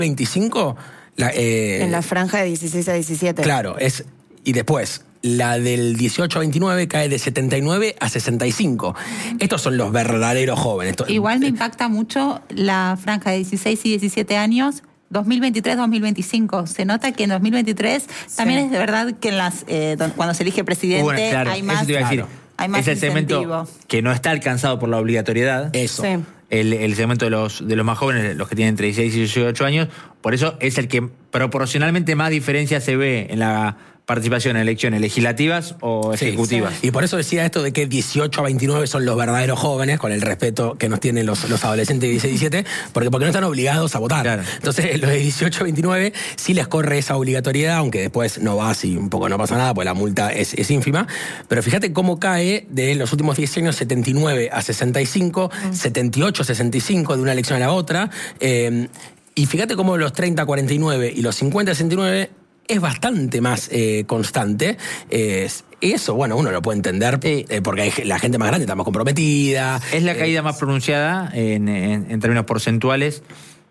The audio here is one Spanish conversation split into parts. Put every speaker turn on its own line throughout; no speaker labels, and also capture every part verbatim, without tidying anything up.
veinticinco... La, eh,
en la franja de dieciséis a diecisiete.
Claro, es y después la del dieciocho a veintinueve cae de setenta y nueve a sesenta y cinco. Estos son los verdaderos jóvenes.
Igual me impacta mucho la franja de dieciséis y diecisiete años, dos mil veintitrés a dos mil veinticinco. Se nota que en dos mil veintitrés sí. también es de verdad que en las eh, cuando se elige presidente bueno, claro, hay más,
eso te iba a decir.
Claro, hay más
es el
incentivo.
segmento que no está alcanzado por la obligatoriedad.
Eso.
Sí. El, el segmento de los, de los más jóvenes, los que tienen entre dieciséis y dieciocho años, por eso es el que proporcionalmente más diferencia se ve en la participación en elecciones legislativas o ejecutivas.
Sí, sí. Y por eso decía esto de que dieciocho a veintinueve son los verdaderos jóvenes, con el respeto que nos tienen los, los adolescentes de dieciséis y diecisiete, porque, porque no están obligados a votar. Claro. Entonces, los de dieciocho a veintinueve sí les corre esa obligatoriedad, aunque después no vas y un poco no pasa nada, pues la multa es, es ínfima. Pero fíjate cómo cae de los últimos diez años setenta y nueve a sesenta y cinco, mm. setenta y ocho a sesenta y cinco de una elección a la otra. Eh, y fíjate cómo los treinta a cuarenta y nueve y los cincuenta a sesenta y nueve es bastante más eh, constante. Eh, eso, bueno, uno lo puede entender eh, porque hay, la gente más grande está más comprometida.
Es la
eh,
caída más pronunciada en, en, en términos porcentuales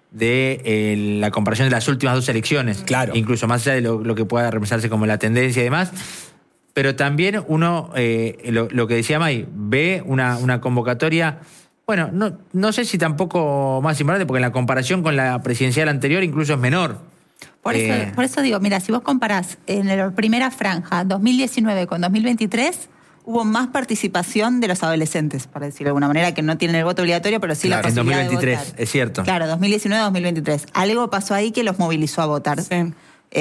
de eh, la comparación de las últimas dos elecciones.
Claro.
Incluso más allá de lo, lo que pueda representarse como la tendencia y demás. Pero también uno, eh, lo, lo que decía May, ve una, una convocatoria... Bueno, no, no sé si tampoco más importante, porque en la comparación con la presidencial anterior incluso es menor.
Por, eh, eso, por eso digo, mira, si vos comparás en la primera franja dos mil diecinueve con dos mil veintitrés, hubo más participación de los adolescentes, para decirlo de alguna manera, que no tienen el voto obligatorio, pero sí claro, la posibilidad
en dos mil veintitrés,
de votar.
Es cierto.
Claro, dos mil diecinueve a dos mil veintitrés. Algo pasó ahí que los movilizó a votar.
Sí.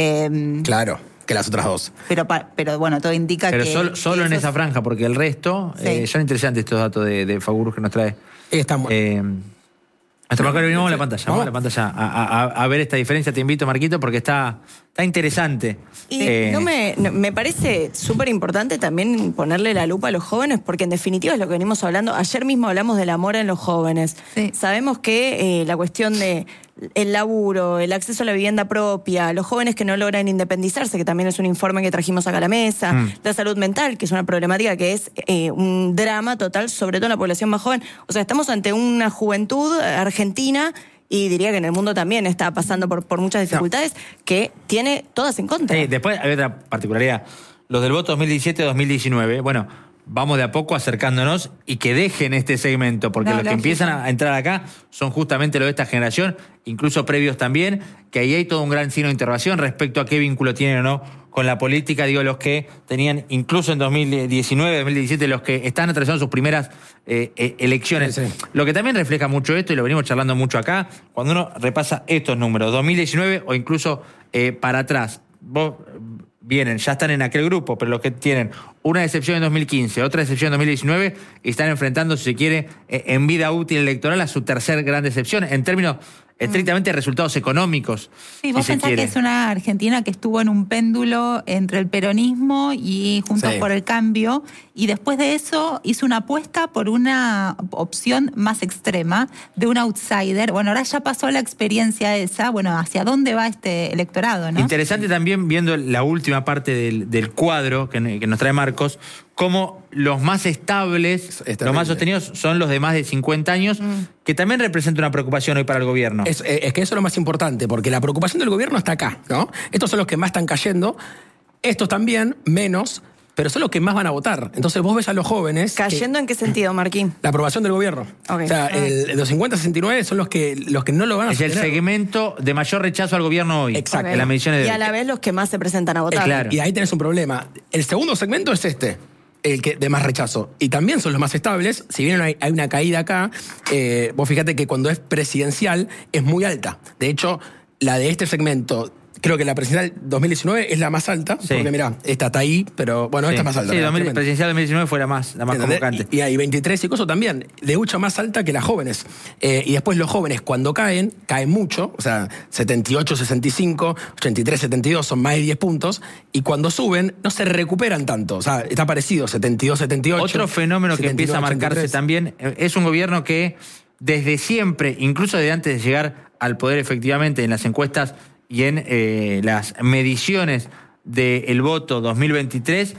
Eh,
claro, que las otras dos.
Pero, pero bueno, todo indica
pero
que...
Pero solo, solo
que
en
esos...
esa franja, porque el resto... Sí. Eh, son interesantes estos datos de, de Fagurus que nos trae.
Estamos...
Eh, Hasta Marco, venimos a la pantalla, vamos a la pantalla a, a, a ver esta diferencia. Te invito, Marquito, porque está, está interesante.
Y
eh,
no me, no, me parece súper importante también ponerle la lupa a los jóvenes, porque en definitiva es lo que venimos hablando. Ayer mismo hablamos del amor en los jóvenes. Sí. Sabemos que eh, la cuestión de el laburo, el acceso a la vivienda propia, los jóvenes que no logran independizarse, que también es un informe que trajimos acá a la mesa, mm. la salud mental, que es una problemática que es eh, un drama total, sobre todo en la población más joven. O sea, estamos ante una juventud argentina, y diría que en el mundo también está pasando por, por muchas dificultades, no. que tiene todas en contra.
Sí, después hay otra particularidad. Los del voto dos mil diecisiete a dos mil diecinueve, bueno... Vamos de a poco acercándonos y que dejen este segmento, porque no, los lógico. que empiezan a entrar acá son justamente los de esta generación, incluso previos también, que ahí hay todo un gran signo de interrogación respecto a qué vínculo tienen o no con la política. Digo, los que tenían, incluso en dos mil diecinueve, dos mil diecisiete, los que están atravesando sus primeras eh, eh, elecciones. Sí, sí. Lo que también refleja mucho esto, y lo venimos charlando mucho acá, cuando uno repasa estos números, dos mil diecinueve o incluso eh, para atrás, vos... vienen, ya están en aquel grupo, pero los que tienen una decepción en dos mil quince, otra decepción en dos mil diecinueve, están enfrentando, si se quiere, en vida útil electoral a su tercer gran decepción, en términos estrictamente de resultados económicos.
Sí, vos
si
pensás que es una Argentina que estuvo en un péndulo entre el peronismo y Juntos sí. por el Cambio, y después de eso hizo una apuesta por una opción más extrema, de un outsider. Bueno, ahora ya pasó la experiencia esa, bueno, ¿hacia dónde va este electorado, no?
Interesante también, viendo la última parte del, del cuadro que, que nos trae Marcos, cómo los más estables, los más sostenidos, son los de más de cincuenta años, mm. que también representa una preocupación hoy para el gobierno.
Es, es que eso es lo más importante, porque la preocupación del gobierno está acá, ¿no? Estos son los que más están cayendo, estos también, menos, pero son los que más van a votar. Entonces vos ves a los jóvenes...
¿Cayendo
que,
en qué sentido, Marquín?
La aprobación del gobierno. Okay. O sea, el, los cincuenta a sesenta y nueve son los que, los que no lo van a
Es
sostener.
el segmento de mayor rechazo al gobierno hoy.
Exacto.
Okay. En las mediciones de
y a la vez los que más se presentan a votar.
Eh, claro. Y ahí tenés un problema. El segundo segmento es este, el que de más rechazo. Y también son los más estables. Si bien hay, hay una caída acá, eh, vos fíjate que cuando es presidencial es muy alta. De hecho, la de este segmento... Creo que la presidencial dos mil diecinueve es la más alta, sí. porque mirá, esta está ahí, pero bueno, sí. esta es más alta.
Sí, la presidencial dos mil diecinueve fue la más, la más convocante.
Y, y hay veintitrés y cosas también, de mucha más alta que las jóvenes. Eh, y después los jóvenes cuando caen, caen mucho, o sea, setenta y ocho, sesenta y cinco, ochenta y tres, setenta y dos son más de diez puntos, y cuando suben no se recuperan tanto, o sea, está parecido, setenta y dos, setenta y ocho.
Otro fenómeno que
setenta y dos,
empieza a marcarse ochenta y tres también es un gobierno que desde siempre, incluso desde antes de llegar al poder efectivamente en las encuestas y en eh, las mediciones del voto dos mil veintitrés,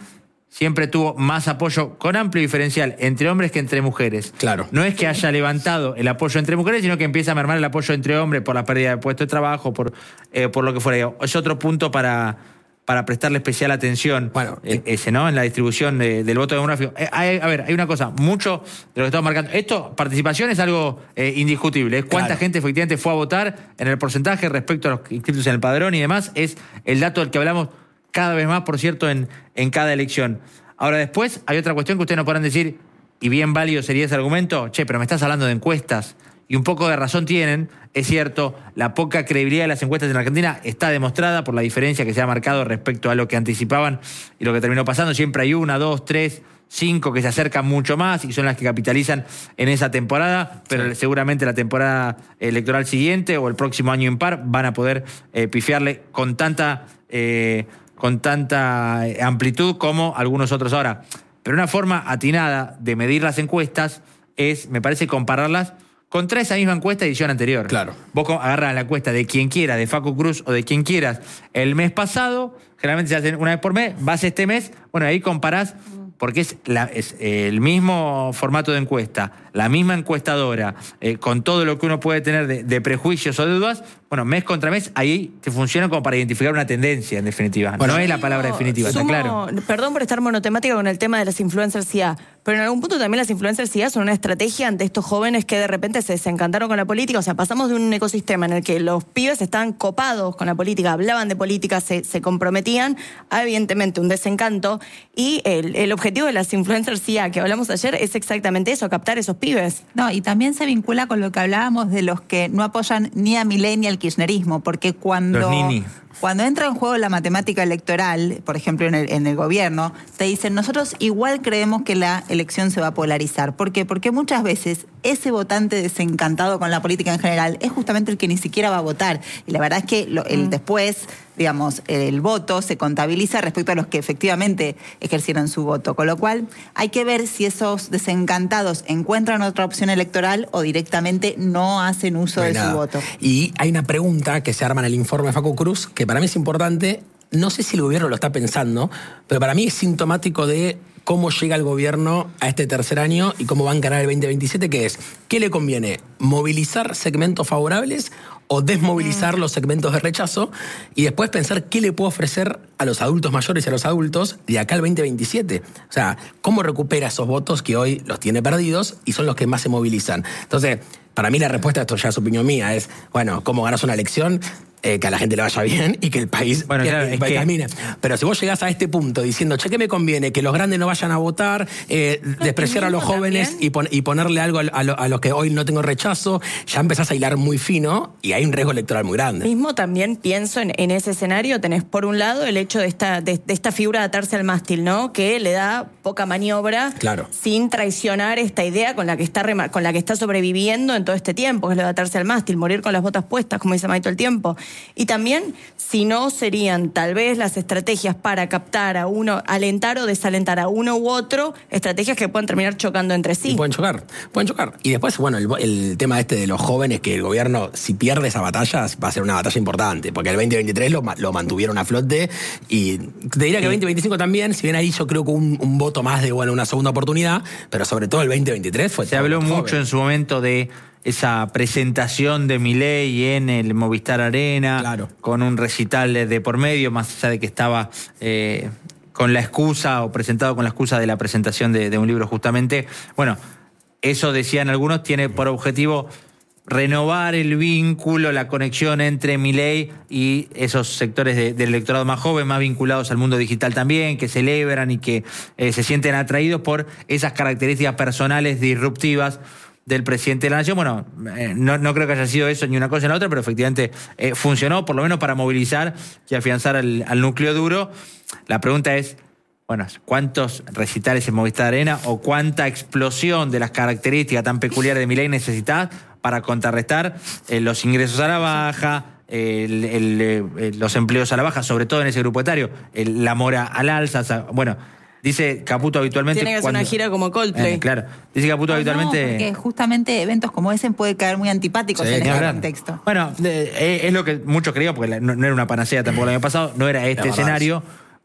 siempre tuvo más apoyo con amplio diferencial entre hombres que entre mujeres.
Claro.
No es que haya levantado el apoyo entre mujeres, sino que empieza a mermar el apoyo entre hombres por la pérdida de puesto de trabajo, por, eh, por lo que fuera. Es otro punto para, para prestarle especial atención,
bueno,
eh, ese, ¿no? En la distribución de, del voto demográfico. Eh, hay, a ver, hay una cosa, mucho de lo que estamos marcando. Esto, participación es algo eh, indiscutible. Es cuánta
claro.
gente efectivamente fue a votar en el porcentaje respecto a los inscritos en el padrón y demás. Es el dato del que hablamos cada vez más, por cierto, en, en cada elección. Ahora, después hay otra cuestión que ustedes nos podrán decir, y bien válido sería ese argumento, che, pero me estás hablando de encuestas, y un poco de razón tienen, es cierto, la poca credibilidad de las encuestas en Argentina está demostrada por la diferencia que se ha marcado respecto a lo que anticipaban y lo que terminó pasando. Siempre hay una, dos, tres, cinco que se acercan mucho más y son las que capitalizan en esa temporada, pero sí, seguramente la temporada electoral siguiente o el próximo año impar van a poder eh, pifiarle con tanta... Eh, con tanta amplitud como algunos otros ahora. Pero una forma atinada de medir las encuestas es, me parece, compararlas contra esa misma encuesta de edición anterior.
Claro.
Vos agarrás la encuesta de quien quiera, de Facu Cruz o de quien quieras, el mes pasado, generalmente se hacen una vez por mes, vas este mes, bueno, ahí comparás, porque es, la, es el mismo formato de encuesta, la misma encuestadora, eh, con todo lo que uno puede tener de, de prejuicios o de dudas, bueno, mes contra mes, ahí te funciona como para identificar una tendencia, en definitiva. Bueno, no es la palabra definitiva,
sumo,
está claro.
Perdón por estar monotemática con el tema de las influencers I A, pero en algún punto también las influencers I A son una estrategia ante estos jóvenes que de repente se desencantaron con la política. O sea, pasamos de un ecosistema en el que los pibes estaban copados con la política, hablaban de política, se, se comprometían, a evidentemente un desencanto, y el, el objetivo de las influencers I A que hablamos ayer es exactamente eso, captar esos pibes.
No, y también se vincula con lo que hablábamos de los que no apoyan ni a Milei ni al kirchnerismo, porque cuando,
los nini.
cuando entra en juego la matemática electoral, por ejemplo en el, en el gobierno, te dicen, nosotros igual creemos que la elección se va a polarizar. ¿Por qué? Porque muchas veces ese votante desencantado con la política en general es justamente el que ni siquiera va a votar. Y la verdad es que lo, el mm. después, digamos, el voto se contabiliza respecto a los que efectivamente ejercieron su voto. Con lo cual, hay que ver si esos desencantados encuentran otra opción electoral o directamente no hacen uso no de nada. Su voto.
Y hay una pregunta que se arma en el informe de Facu Cruz, que para mí es importante. No sé si el gobierno lo está pensando, pero para mí es sintomático de cómo llega el gobierno a este tercer año y cómo va a encarar el veinte veintisiete, que es, ¿qué le conviene? ¿Movilizar segmentos favorables o desmovilizar mm. los segmentos de rechazo? Y después pensar qué le puedo ofrecer a los adultos mayores y a los adultos de acá al veinte veintisiete. O sea, ¿cómo recupera esos votos que hoy los tiene perdidos y son los que más se movilizan? Entonces, para mí la respuesta, esto ya es opinión mía, es, bueno, ¿cómo ganas una elección? Eh, que a la gente le vaya bien y que el país,
bueno, claro,
el país
que...
camine. Pero si vos llegás a este punto diciendo, che, ¿qué me conviene? Que los grandes no vayan a votar, eh, despreciar a los jóvenes y, pon y ponerle algo a, a, lo, a los que hoy no tengo rechazo, ya empezás a hilar muy fino y hay un riesgo electoral muy grande.
Mismo también pienso en, en ese escenario, tenés por un lado el hecho de esta, de, de esta figura de atarse al mástil, ¿no? Que le da poca maniobra,
claro,
sin traicionar esta idea con la que está con la que está sobreviviendo en todo este tiempo, que es lo de atarse al mástil, morir con las botas puestas, como dice Maito el tiempo. Y también, si no serían tal vez las estrategias para captar a uno, alentar o desalentar a uno u otro, estrategias que puedan terminar chocando entre sí.
Y pueden chocar, pueden chocar. Y después, bueno, el, el tema este de los jóvenes, que el gobierno, si pierde esa batalla, va a ser una batalla importante, porque el veinte veintitrés lo, lo mantuvieron a flote, y te diría que el veinte veinticinco también, si bien ahí yo creo que un, un voto más de, bueno, una segunda oportunidad, pero sobre todo el veinte veintitrés fue...
Se habló mucho joven. En su momento de esa presentación de Milei en el Movistar Arena,
claro,
con un recital de por medio, más allá de que estaba eh, con la excusa o presentado con la excusa de la presentación de, de un libro justamente. Bueno, eso decían algunos, tiene por objetivo renovar el vínculo, la conexión entre Milei y esos sectores de, del electorado más joven, más vinculados al mundo digital también, que celebran y que eh, se sienten atraídos por esas características personales disruptivas del presidente de la Nación. Bueno, eh, no, no creo que haya sido eso ni una cosa ni la otra, pero efectivamente eh, funcionó, por lo menos para movilizar y afianzar al, al núcleo duro. La pregunta es, bueno, ¿cuántos recitales en Movistar Arena o cuánta explosión de las características tan peculiares de Milei necesitás para contrarrestar eh, los ingresos a la baja, el, el, el, los empleos a la baja, sobre todo en ese grupo etario, el, la mora al alza? O sea, bueno, dice Caputo habitualmente...
Tiene que hacer
cuando,
una gira como Coldplay.
Eh, claro. Dice Caputo
no,
habitualmente...
No, porque justamente eventos como ese pueden caer muy antipáticos sí, en este contexto.
Bueno, eh, es lo que muchos creían, porque no, no era una panacea tampoco el año pasado, no era este escenario,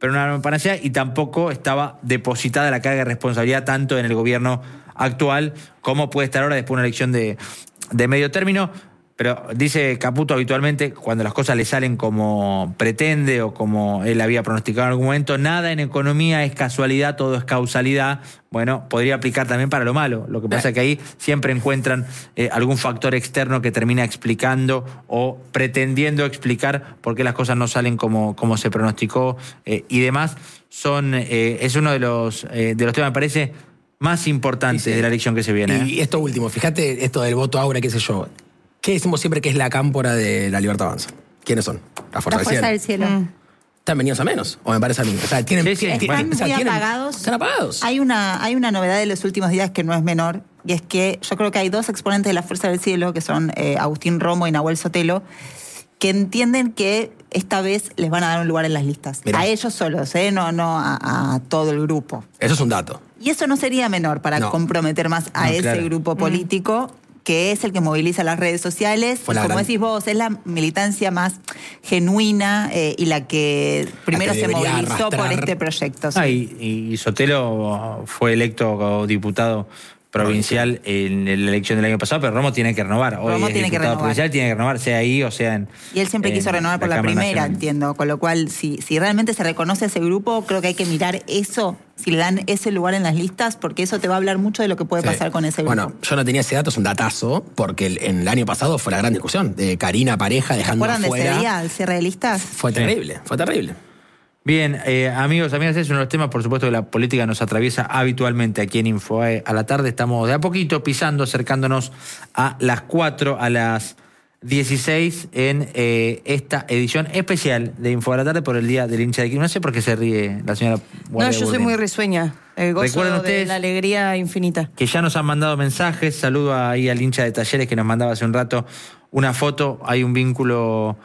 pero no era una panacea, y tampoco estaba depositada la carga de responsabilidad tanto en el gobierno actual como puede estar ahora después de una elección de, de medio término. Pero dice Caputo habitualmente, cuando las cosas le salen como pretende o como él había pronosticado en algún momento, nada en economía es casualidad, todo es causalidad. Bueno, podría aplicar también para lo malo. Lo que pasa es que ahí siempre encuentran eh, algún factor externo que termina explicando o pretendiendo explicar por qué las cosas no salen como, como se pronosticó eh, y demás. Son, eh, es uno de los, eh, de los temas, me parece, más importantes sí, sí. de la elección que se viene.
Y esto último, fíjate esto del voto Aura, qué sé yo. ¿Qué decimos siempre que es la cámpora de la Libertad Avanza? ¿Quiénes son? La Fuerza,
la fuerza del Cielo.
Cielo. Mm. ¿Están venidos a menos? ¿O me parece a mí? O sea, tienen,
sí, sí. Están o sea, muy tienen, apagados.
Están apagados.
Hay una, hay una novedad de los últimos días que no es menor, y es que yo creo que hay dos exponentes de la Fuerza del Cielo, que son eh, Agustín Romo y Nahuel Sotelo, que entienden que esta vez les van a dar un lugar en las listas. Mirá. A ellos solos, ¿eh? no, no a, a todo el grupo.
Eso es un dato.
Y eso no sería menor para no. comprometer más a no, ese claro. grupo político. Mm. que es el que moviliza las redes sociales. Como gran... decís vos, es la militancia más genuina eh, y la que primero la que se movilizó arrastrar. por este proyecto. Sí.
Ah, y, y Sotelo fue electo diputado provincial en la elección del año pasado, pero Romo tiene que renovar. Hoy
Romo
es
tiene
diputado
que renovar.
provincial, tiene que renovar, sea ahí o sea en...
Y él siempre quiso renovar por la, la primera, Nacional. Entiendo. Con lo cual, si, si realmente se reconoce ese grupo, creo que hay que mirar eso, si le dan ese lugar en las listas, porque eso te va a hablar mucho de lo que puede sí. pasar con ese grupo.
Bueno, yo no tenía ese dato, es un datazo, porque el, en el año pasado fue la gran discusión de Karina Pareja dejando afuera...
¿Se acuerdan de ese día, el cierre de listas?
Fue sí. terrible, fue terrible.
Bien, eh, amigos, amigas, es uno de los temas, por supuesto, que la política nos atraviesa habitualmente aquí en Infobae a la tarde. Estamos de a poquito pisando, acercándonos a las cuatro, a las dieciséis en eh, esta edición especial de Infobae a la tarde por el Día del Hincha de Quilmes. No sé por qué se ríe la señora
Guardia No, yo soy muy risueña. El gozo de la alegría infinita.
Que ya nos han mandado mensajes. Saludo ahí al hincha de Talleres que nos mandaba hace un rato una foto. Hay un vínculo...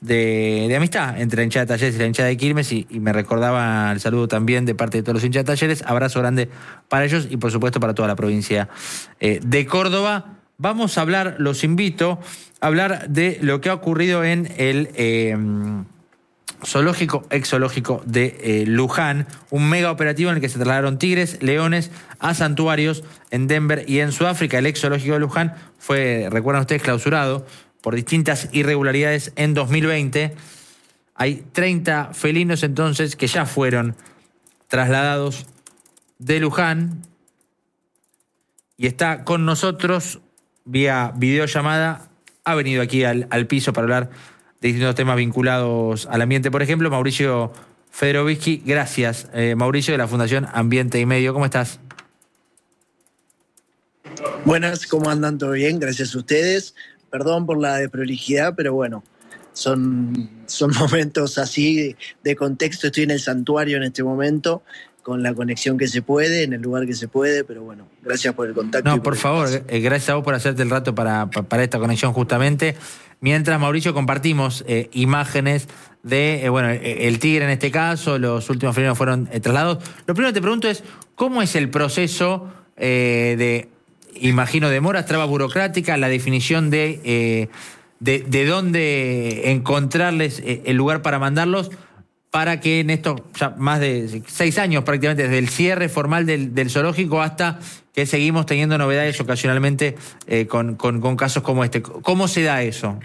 De, de amistad entre la hinchada de Talleres y la hinchada de Quilmes y, y me recordaba el saludo también de parte de todos los hinchas de Talleres. Abrazo grande para ellos y por supuesto para toda la provincia eh, de Córdoba. Vamos a hablar, los invito a hablar de lo que ha ocurrido en el eh, zoológico, ex zoológico de eh, Luján, un mega operativo en el que se trasladaron tigres, leones a santuarios en Denver y en Sudáfrica. El ex zoológico de Luján fue, recuerdan ustedes, clausurado por distintas irregularidades en dos mil veinte. Hay treinta felinos entonces que ya fueron trasladados de Luján y está con nosotros vía videollamada. Ha venido aquí al, al piso para hablar de distintos temas vinculados al ambiente. Por ejemplo, Mauricio Federovisky. Gracias, eh, Mauricio, de la Fundación Ambiente y Medio. ¿Cómo estás?
Buenas, ¿cómo andan? ¿Todo bien? Gracias a ustedes. Perdón por la desprolijidad, pero bueno, son, son momentos así de, de contexto. Estoy en el santuario en este momento, con la conexión que se puede, en el lugar que se puede, pero bueno, gracias por el contacto.
No,
por,
por favor, eh, gracias a vos por hacerte el rato para, para esta conexión justamente. Mientras, Mauricio, compartimos eh, imágenes de, eh, bueno, el tigre en este caso, los últimos felinos fueron eh, trasladados. Lo primero que te pregunto es, ¿cómo es el proceso eh, de... Imagino demoras, traba burocrática, la definición de, eh, de, de dónde encontrarles eh, el lugar para mandarlos, para que en estos ya más de seis años prácticamente, desde el cierre formal del, del zoológico hasta que seguimos teniendo novedades ocasionalmente eh, con, con, con casos como este. ¿Cómo se da eso?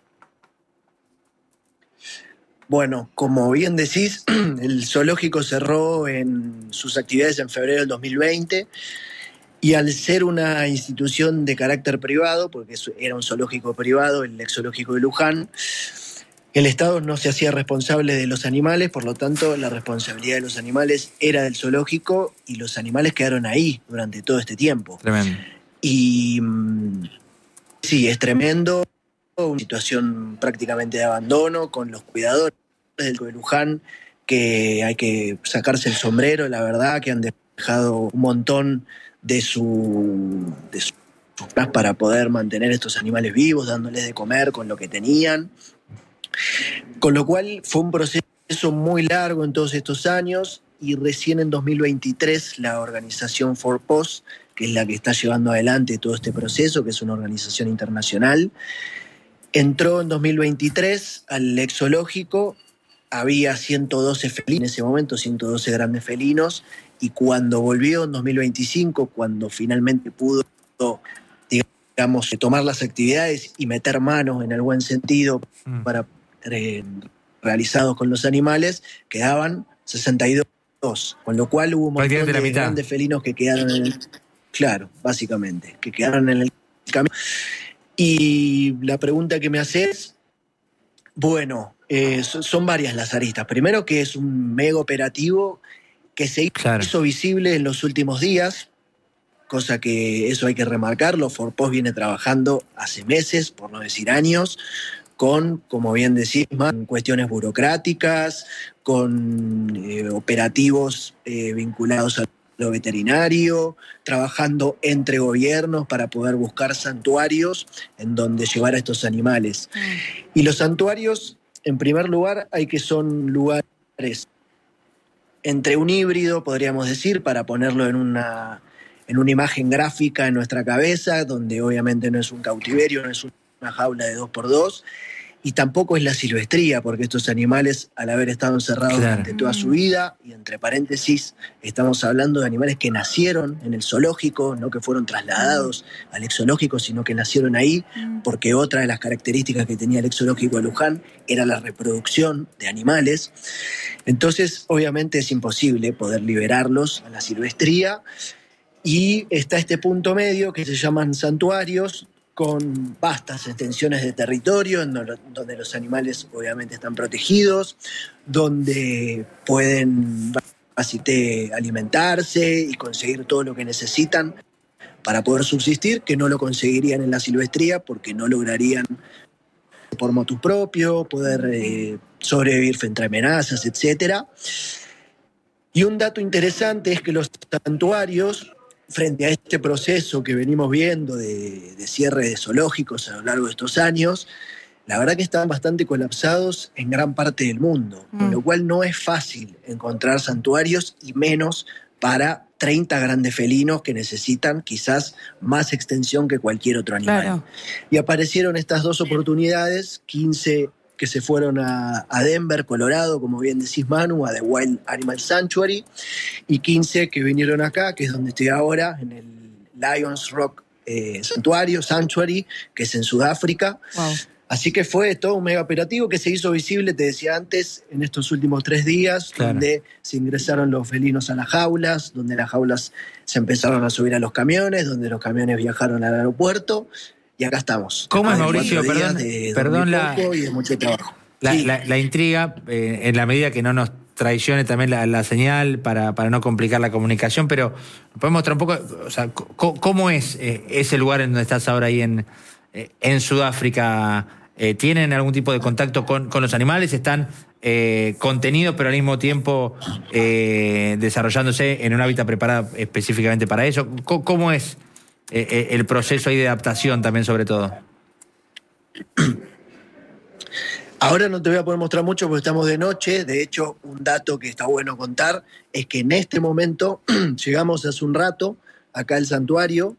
Bueno, como bien decís, el zoológico cerró en sus actividades en febrero del dos mil veinte. Y al ser una institución de carácter privado, porque era un zoológico privado, el ex zoológico de Luján, el Estado no se hacía responsable de los animales, por lo tanto la responsabilidad de los animales era del zoológico y los animales quedaron ahí durante todo este tiempo.
Tremendo.
Y sí, es tremendo, una situación prácticamente de abandono con los cuidadores del de Luján, que hay que sacarse el sombrero, la verdad, que han dejado un montón de su, de su para poder mantener estos animales vivos, dándoles de comer con lo que tenían. Con lo cual fue un proceso muy largo en todos estos años y recién en dos mil veintitrés la organización Forpos, que es la que está llevando adelante todo este proceso, que es una organización internacional, entró en dos mil veintitrés al ex zoológico había ciento doce felinos, en ese momento ciento doce grandes felinos, y cuando volvió en dos mil veinticinco, cuando finalmente pudo, digamos, tomar las actividades y meter manos en el buen sentido mm. para eh, realizados con los animales, quedaban sesenta y dos, con lo cual hubo un montón de grandes felinos que quedaron en el, claro, básicamente, que quedaron en el camino. Y la pregunta que me haces, bueno, eh, son varias las aristas. Primero, que es un mega operativo que se hizo claro. visible en los últimos días, cosa que eso hay que remarcarlo. Forpost viene trabajando hace meses, por no decir años, con, como bien decís, cuestiones burocráticas, con eh, operativos eh, vinculados a lo veterinario, trabajando entre gobiernos para poder buscar santuarios en donde llevar a estos animales. Mm. Y los santuarios, en primer lugar, hay que son lugares entre un híbrido, podríamos decir, para ponerlo en una, en una imagen gráfica en nuestra cabeza, donde obviamente no es un cautiverio, no es una jaula de dos por dos, y tampoco es la silvestría, porque estos animales, al haber estado encerrados claro. durante toda su vida, y entre paréntesis, estamos hablando de animales que nacieron en el zoológico, no que fueron trasladados al exoológico, sino que nacieron ahí, porque otra de las características que tenía el exoológico de Luján era la reproducción de animales. Entonces, obviamente es imposible poder liberarlos a la silvestría, y está este punto medio que se llaman santuarios, con vastas extensiones de territorio, en donde los animales obviamente están protegidos, donde pueden básicamente alimentarse y conseguir todo lo que necesitan para poder subsistir, que no lo conseguirían en la silvestría porque no lograrían por motu propio, poder eh, sobrevivir frente a amenazas, etcétera. Y un dato interesante es que los santuarios, frente a este proceso que venimos viendo de, de cierre de zoológicos a lo largo de estos años, la verdad que están bastante colapsados en gran parte del mundo, mm. con lo cual no es fácil encontrar santuarios, y menos para treinta grandes felinos que necesitan quizás más extensión que cualquier otro animal. Claro. Y aparecieron estas dos oportunidades, quince que se fueron a, a Denver, Colorado, como bien decís, Manu, a The Wild Animal Sanctuary, y quince que vinieron acá, que es donde estoy ahora, en el Lions Rock eh, Santuario, Sanctuary, que es en Sudáfrica. Wow. Así que fue todo un mega operativo que se hizo visible, te decía antes, en estos últimos tres días, claro. donde se ingresaron los felinos a las jaulas, donde las jaulas se empezaron a subir a los camiones, donde los camiones viajaron al aeropuerto. Y acá estamos.
¿Cómo es, Mauricio? Perdón, de, perdón la,
y de mucho trabajo.
La,
sí.
la, la intriga, eh, en la medida que no nos traicione también la, la señal para, para no complicar la comunicación, pero ¿podemos mostrar un poco, o sea, cómo es eh, ese lugar en donde estás ahora ahí en, eh, en Sudáfrica? Eh, ¿Tienen algún tipo de contacto con, con los animales? ¿Están eh, contenidos, pero al mismo tiempo eh, desarrollándose en un hábitat preparado específicamente para eso? ¿Cómo, cómo es Eh, el proceso ahí de adaptación también, sobre todo?
Ahora no te voy a poder mostrar mucho porque estamos de noche. De hecho, un dato que está bueno contar es que en este momento llegamos hace un rato acá al santuario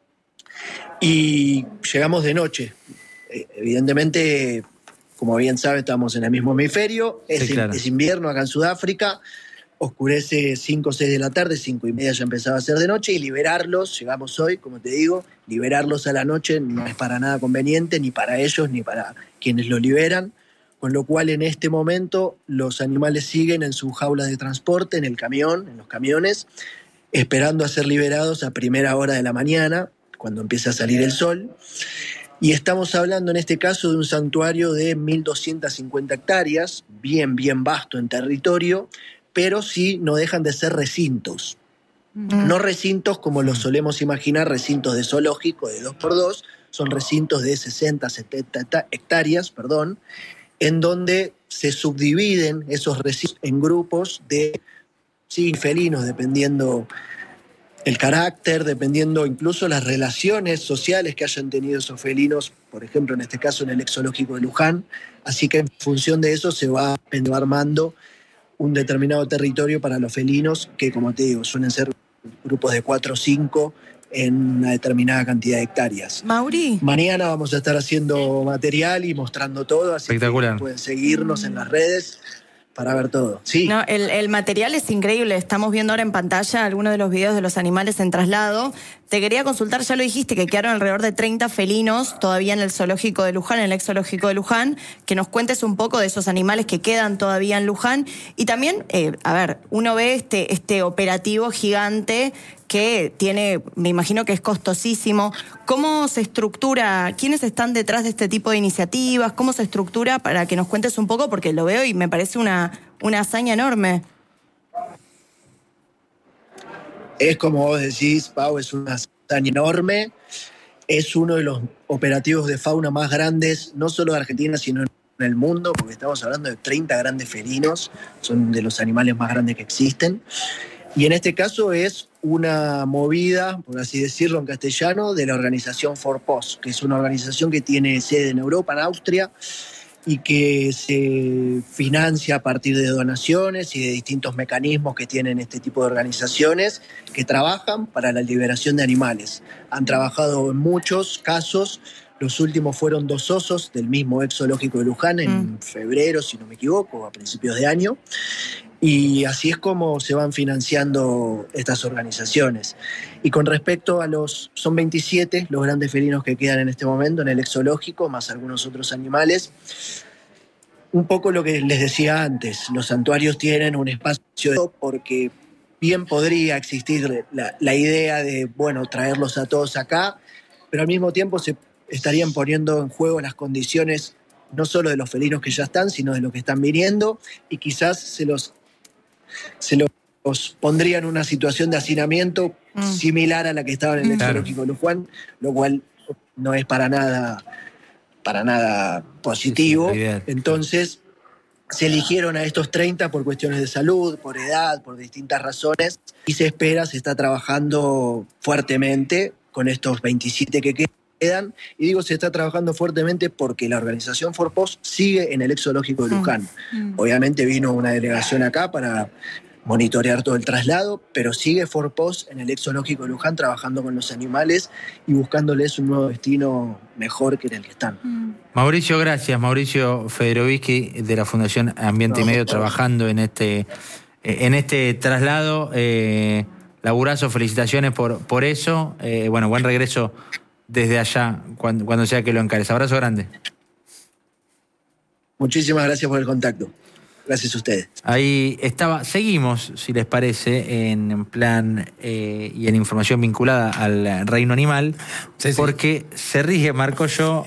y llegamos de noche. Evidentemente, como bien sabe, estamos en el mismo hemisferio. Es, sí, claro. es invierno acá en Sudáfrica. Oscurece cinco o seis de la tarde, cinco y media ya empezaba a ser de noche, y liberarlos, llegamos hoy, como te digo, liberarlos a la noche no es para nada conveniente, ni para ellos, ni para quienes los liberan, con lo cual en este momento los animales siguen en sus jaulas de transporte, en el camión, en los camiones, esperando a ser liberados a primera hora de la mañana, cuando empieza a salir el sol. Y estamos hablando en este caso de un santuario de mil doscientas cincuenta hectáreas, bien, bien vasto en territorio, pero sí no dejan de ser recintos. Mm. No recintos como los solemos imaginar, recintos de zoológico de dos por dos, son recintos de sesenta, setenta hectáreas, perdón, en donde se subdividen esos recintos en grupos de sí, felinos, dependiendo el carácter, dependiendo incluso las relaciones sociales que hayan tenido esos felinos, por ejemplo, en este caso en el exoológico de Luján. Así que en función de eso se va armando un determinado territorio para los felinos, que como te digo, suelen ser grupos de cuatro o cinco en una determinada cantidad de hectáreas.
Mauri.
Mañana vamos a estar haciendo material y mostrando todo, así
espectacular.
Que pueden seguirnos en las redes para ver todo. Sí.
No, el, el material es increíble. Estamos viendo ahora en pantalla algunos de los videos de los animales en traslado. Te quería consultar, ya lo dijiste, que quedaron alrededor de treinta felinos todavía en el zoológico de Luján, en el ex zoológico de Luján. Que nos cuentes un poco de esos animales que quedan todavía en Luján. Y también, eh, a ver, uno ve este, este operativo gigante que tiene, me imagino que es costosísimo. ¿Cómo se estructura? ¿Quiénes están detrás de este tipo de iniciativas? ¿Cómo se estructura? Para que nos cuentes un poco, porque lo veo y me parece una, una hazaña enorme.
Es como vos decís, Pau, es una hazaña enorme. Es uno de los operativos de fauna más grandes, no solo de Argentina, sino en el mundo, porque estamos hablando de treinta grandes felinos, son de los animales más grandes que existen. Y en este caso es una movida, por así decirlo en castellano, de la organización Forpost, que es una organización que tiene sede en Europa, en Austria, y que se financia a partir de donaciones y de distintos mecanismos que tienen este tipo de organizaciones que trabajan para la liberación de animales. Han trabajado en muchos casos, los últimos fueron dos osos del mismo ex zoológico de Luján en mm. febrero, si no me equivoco, a principios de año. Y así es como se van financiando estas organizaciones. Y con respecto a los... Son veintisiete los grandes felinos que quedan en este momento en el ex zoológico, más algunos otros animales. Un poco lo que les decía antes, los santuarios tienen un espacio de... porque bien podría existir la, la idea de, bueno, traerlos a todos acá, pero al mismo tiempo se estarían poniendo en juego las condiciones no solo de los felinos que ya están, sino de los que están viniendo, y quizás se los... se los pondría en una situación de hacinamiento mm. similar a la que estaba en el claro. zoológico de Luján, lo cual no es para nada, para nada positivo. Sí, sí, entonces se eligieron a estos treinta por cuestiones de salud, por edad, por distintas razones, y se espera, se está trabajando fuertemente con estos veintisiete que quedan. Y digo, se está trabajando fuertemente porque la organización Forpost sigue en el ex zoológico de Luján. Mm. Obviamente vino una delegación acá para monitorear todo el traslado, pero sigue Forpost en el ex zoológico de Luján trabajando con los animales y buscándoles un nuevo destino mejor que en el que están.
Mm. Mauricio, gracias. Mauricio Federovisky de la Fundación Ambiente no, y Medio no. trabajando en este, en este traslado. Eh, laburazo, felicitaciones por, por eso. Eh, bueno, buen regreso desde allá, cuando, cuando sea que lo encares. Abrazo grande.
Muchísimas gracias por el contacto. Gracias a ustedes.
Ahí estaba, seguimos, si les parece, en plan eh, y en información vinculada al reino animal, sí, sí. porque se rige, Marco, yo...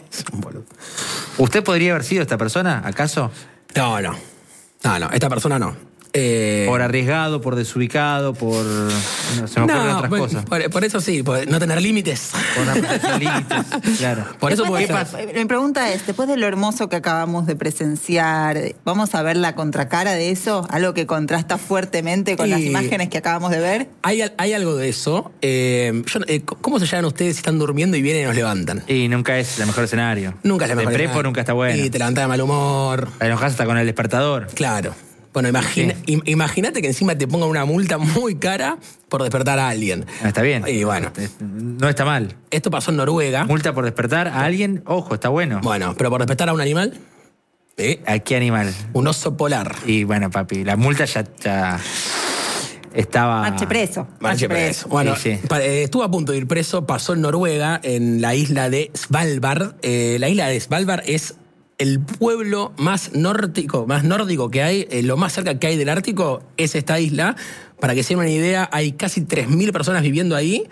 ¿Usted podría haber sido esta persona, acaso?
No, no. No, no, esta persona no. Eh...
Por arriesgado, por desubicado, por... No, se me ocurren
no,
otras
por,
cosas.
Por, por eso sí, por no tener límites.
Por no tener límites, claro.
Por eso puede ser. Mi pregunta es, después de lo hermoso que acabamos de presenciar, ¿vamos a ver la contracara de eso? ¿Algo que contrasta fuertemente con y las imágenes que acabamos de ver?
Hay, hay algo de eso. Eh, yo, eh, ¿Cómo se llaman ustedes si están durmiendo y vienen y nos levantan?
Y nunca es el mejor escenario.
Nunca es el mejor
escenario.
De prepo
nunca está bueno.
Y te levantás de mal humor.
Te enojás hasta con el despertador.
Claro. Bueno, imagina, sí. imagínate que encima te pongan una multa muy cara por despertar a alguien.
No, está bien.
Y bueno.
No está mal.
Esto pasó en Noruega.
Multa por despertar a alguien, ojo, está bueno.
Bueno, pero por despertar a un animal.
¿Eh? ¿A qué animal?
Un oso polar.
Y bueno, papi, la multa ya, ya estaba...
Marche preso.
Marche preso. Bueno, sí, sí. estuvo a punto de ir preso, pasó en Noruega, en la isla de Svalbard. Eh, la isla de Svalbard es el pueblo más nórdico, más nórdico que hay, eh, lo más cerca que hay del Ártico es esta isla. Para que se den una idea, hay casi tres mil personas viviendo ahí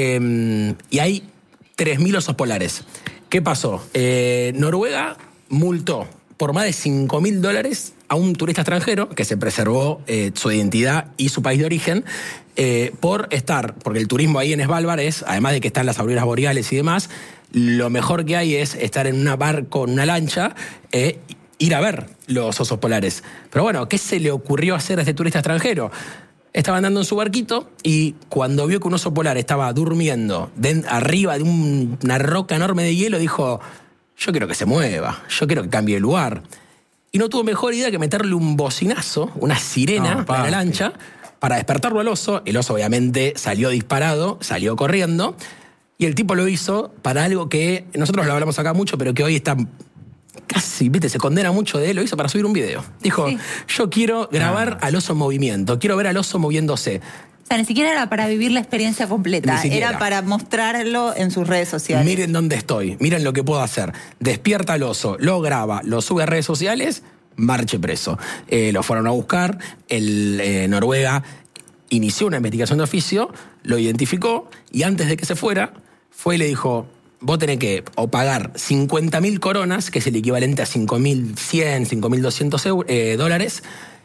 eh, y hay tres mil osos polares. ¿Qué pasó? Eh, Noruega multó por más de cinco mil dólares a un turista extranjero que se preservó eh, su identidad y su país de origen eh, por estar, porque el turismo ahí en Svalbard es, además de que están las auroras boreales y demás, lo mejor que hay es estar en una barco, en una lancha, eh, ir a ver los osos polares. Pero bueno, ¿qué se le ocurrió hacer a este turista extranjero? Estaba andando en su barquito y cuando vio que un oso polar estaba durmiendo de, arriba de un, una roca enorme de hielo, dijo, yo quiero que se mueva, yo quiero que cambie de lugar. Y no tuvo mejor idea que meterle un bocinazo, una sirena no, para la lancha, para despertarlo al oso. El oso obviamente salió disparado, salió corriendo. Y el tipo lo hizo para algo que nosotros lo hablamos acá mucho, pero que hoy está casi, viste, se condena mucho de él, lo hizo para subir un video. Dijo, sí. yo quiero grabar ah. al oso en movimiento, quiero ver al oso moviéndose.
O sea, ni siquiera era para vivir la experiencia completa, era para mostrarlo en sus redes sociales.
Miren dónde estoy, miren lo que puedo hacer. Despierta al oso, lo graba, lo sube a redes sociales, marche preso. Eh, lo fueron a buscar, el eh, Noruega inició una investigación de oficio, lo identificó y antes de que se fuera, fue y le dijo, vos tenés que o pagar cincuenta mil coronas, que es el equivalente a cinco mil cien, cinco mil doscientos eh, dólares,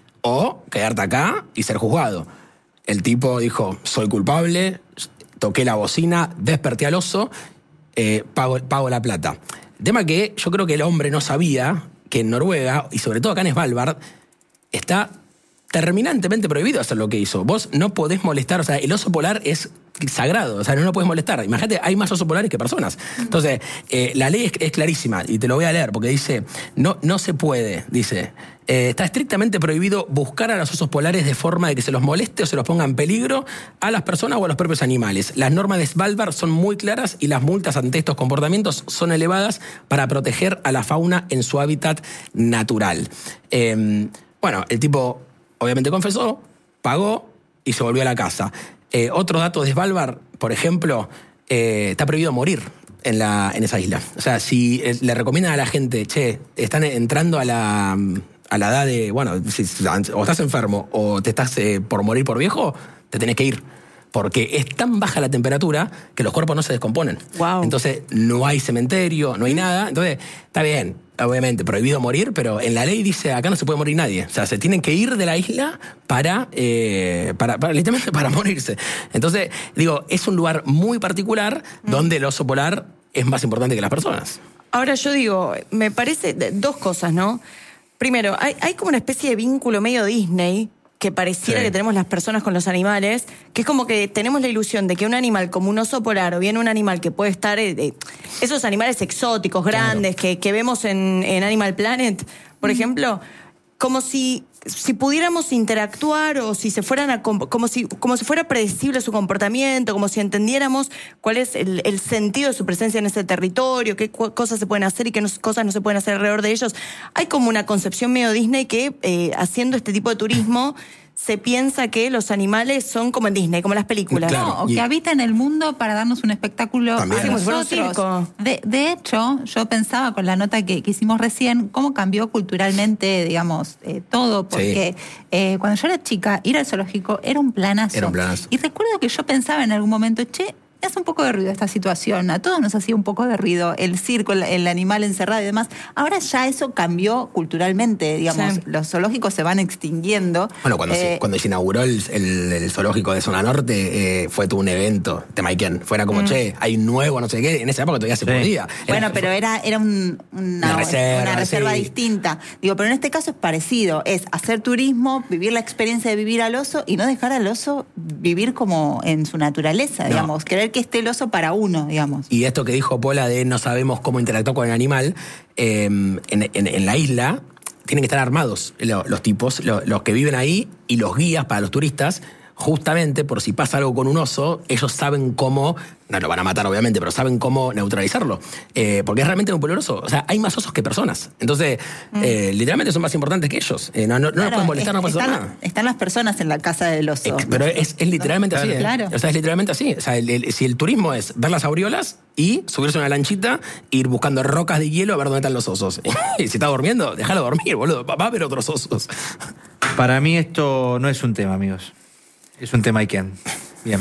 o quedarte acá y ser juzgado. El tipo dijo, soy culpable, toqué la bocina, desperté al oso, eh, pago, pago la plata. El tema que yo creo que el hombre no sabía que en Noruega, y sobre todo acá en Svalbard, está terminantemente prohibido hacer lo que hizo. Vos no podés molestar, o sea, el oso polar es sagrado, o sea, no lo podés molestar. Imagínate, hay más osos polares que personas. Entonces, eh, la ley es, es clarísima, y te lo voy a leer, porque dice, no, no se puede, dice, eh, está estrictamente prohibido buscar a los osos polares de forma de que se los moleste o se los ponga en peligro a las personas o a los propios animales. Las normas de Svalbard son muy claras y las multas ante estos comportamientos son elevadas para proteger a la fauna en su hábitat natural. Eh, bueno, el tipo obviamente confesó, pagó y se volvió a la casa. Eh, otro dato de Svalbard, por ejemplo, eh, está prohibido morir en, la, en esa isla. O sea, si eh, le recomiendan a la gente, che, están entrando a la, a la edad de, bueno, si, o estás enfermo o te estás eh, por morir por viejo, te tenés que ir. Porque es tan baja la temperatura que los cuerpos no se descomponen. Wow. Entonces, no hay cementerio, no hay nada. Entonces, está bien, obviamente, prohibido morir, pero en la ley dice, acá no se puede morir nadie. O sea, se tienen que ir de la isla para, eh, para, para literalmente para morirse. Entonces, digo, es un lugar muy particular mm. donde el oso polar es más importante que las personas.
Ahora yo digo, me parece dos cosas, ¿no? Primero, hay, hay como una especie de vínculo medio Disney que pareciera sí. que tenemos las personas con los animales, que es como que tenemos la ilusión de que un animal como un oso polar o bien un animal que puede estar, eh, esos animales exóticos, grandes, claro. que, que vemos en, en Animal Planet, por mm. ejemplo, como si, si pudiéramos interactuar o si se fueran a, como si, como si fuera predecible su comportamiento, como si entendiéramos cuál es el, el sentido de su presencia en ese territorio, qué cosas se pueden hacer y qué no, cosas no se pueden hacer alrededor de ellos. Hay como una concepción medio Disney que eh, haciendo este tipo de turismo se piensa que los animales son como en Disney, como en las películas.
Claro, no, o que habitan el mundo para darnos un espectáculo a nosotros. De, de hecho, yo pensaba con la nota que, que hicimos recién, cómo cambió culturalmente, digamos, eh, todo, porque sí. eh, cuando yo era chica, ir al zoológico era un planazo.
Era un planazo.
Y recuerdo que yo pensaba en algún momento, che, me hace un poco de ruido esta situación, a todos nos hacía un poco de ruido, el circo, el, el animal encerrado y demás. Ahora ya eso cambió culturalmente, digamos, sí. los zoológicos se van extinguiendo.
Bueno, cuando, eh, se, cuando se inauguró el, el, el zoológico de Zona Norte, eh, fue todo un evento de Maiken. Fuera como, mm. che, hay un nuevo, no sé qué, en esa época todavía se sí. podía. Era,
bueno, pero era, era un, una, una reserva, una reserva sí. distinta. Digo, pero en este caso es parecido, es hacer turismo, vivir la experiencia de vivir al oso y no dejar al oso vivir como en su naturaleza, no. digamos, querer que esté el oso para uno, digamos.
Y esto que dijo Pola de no sabemos cómo interactuar con el animal, eh, en, en, en la isla tienen que estar armados los, los tipos, los, los que viven ahí y los guías para los turistas, justamente por si pasa algo con un oso, ellos saben cómo, no lo van a matar obviamente, pero saben cómo neutralizarlo. Eh, porque es realmente muy peligroso. O sea, hay más osos que personas. Entonces, mm. eh, literalmente son más importantes que ellos. Eh, no no, no claro, nos pueden molestar, es, no pasa nada.
Están las personas en la casa del oso.
Eh, pero es, es literalmente así.
Claro.
Eh. O sea, es literalmente así. O sea, el, el, si el turismo es ver las aureolas y subirse a una lanchita, ir buscando rocas de hielo a ver dónde están los osos. Y si está durmiendo, déjalo dormir, boludo. Va a haber otros osos.
Para mí esto no es un tema, amigos. Es un tema Iken. Bien.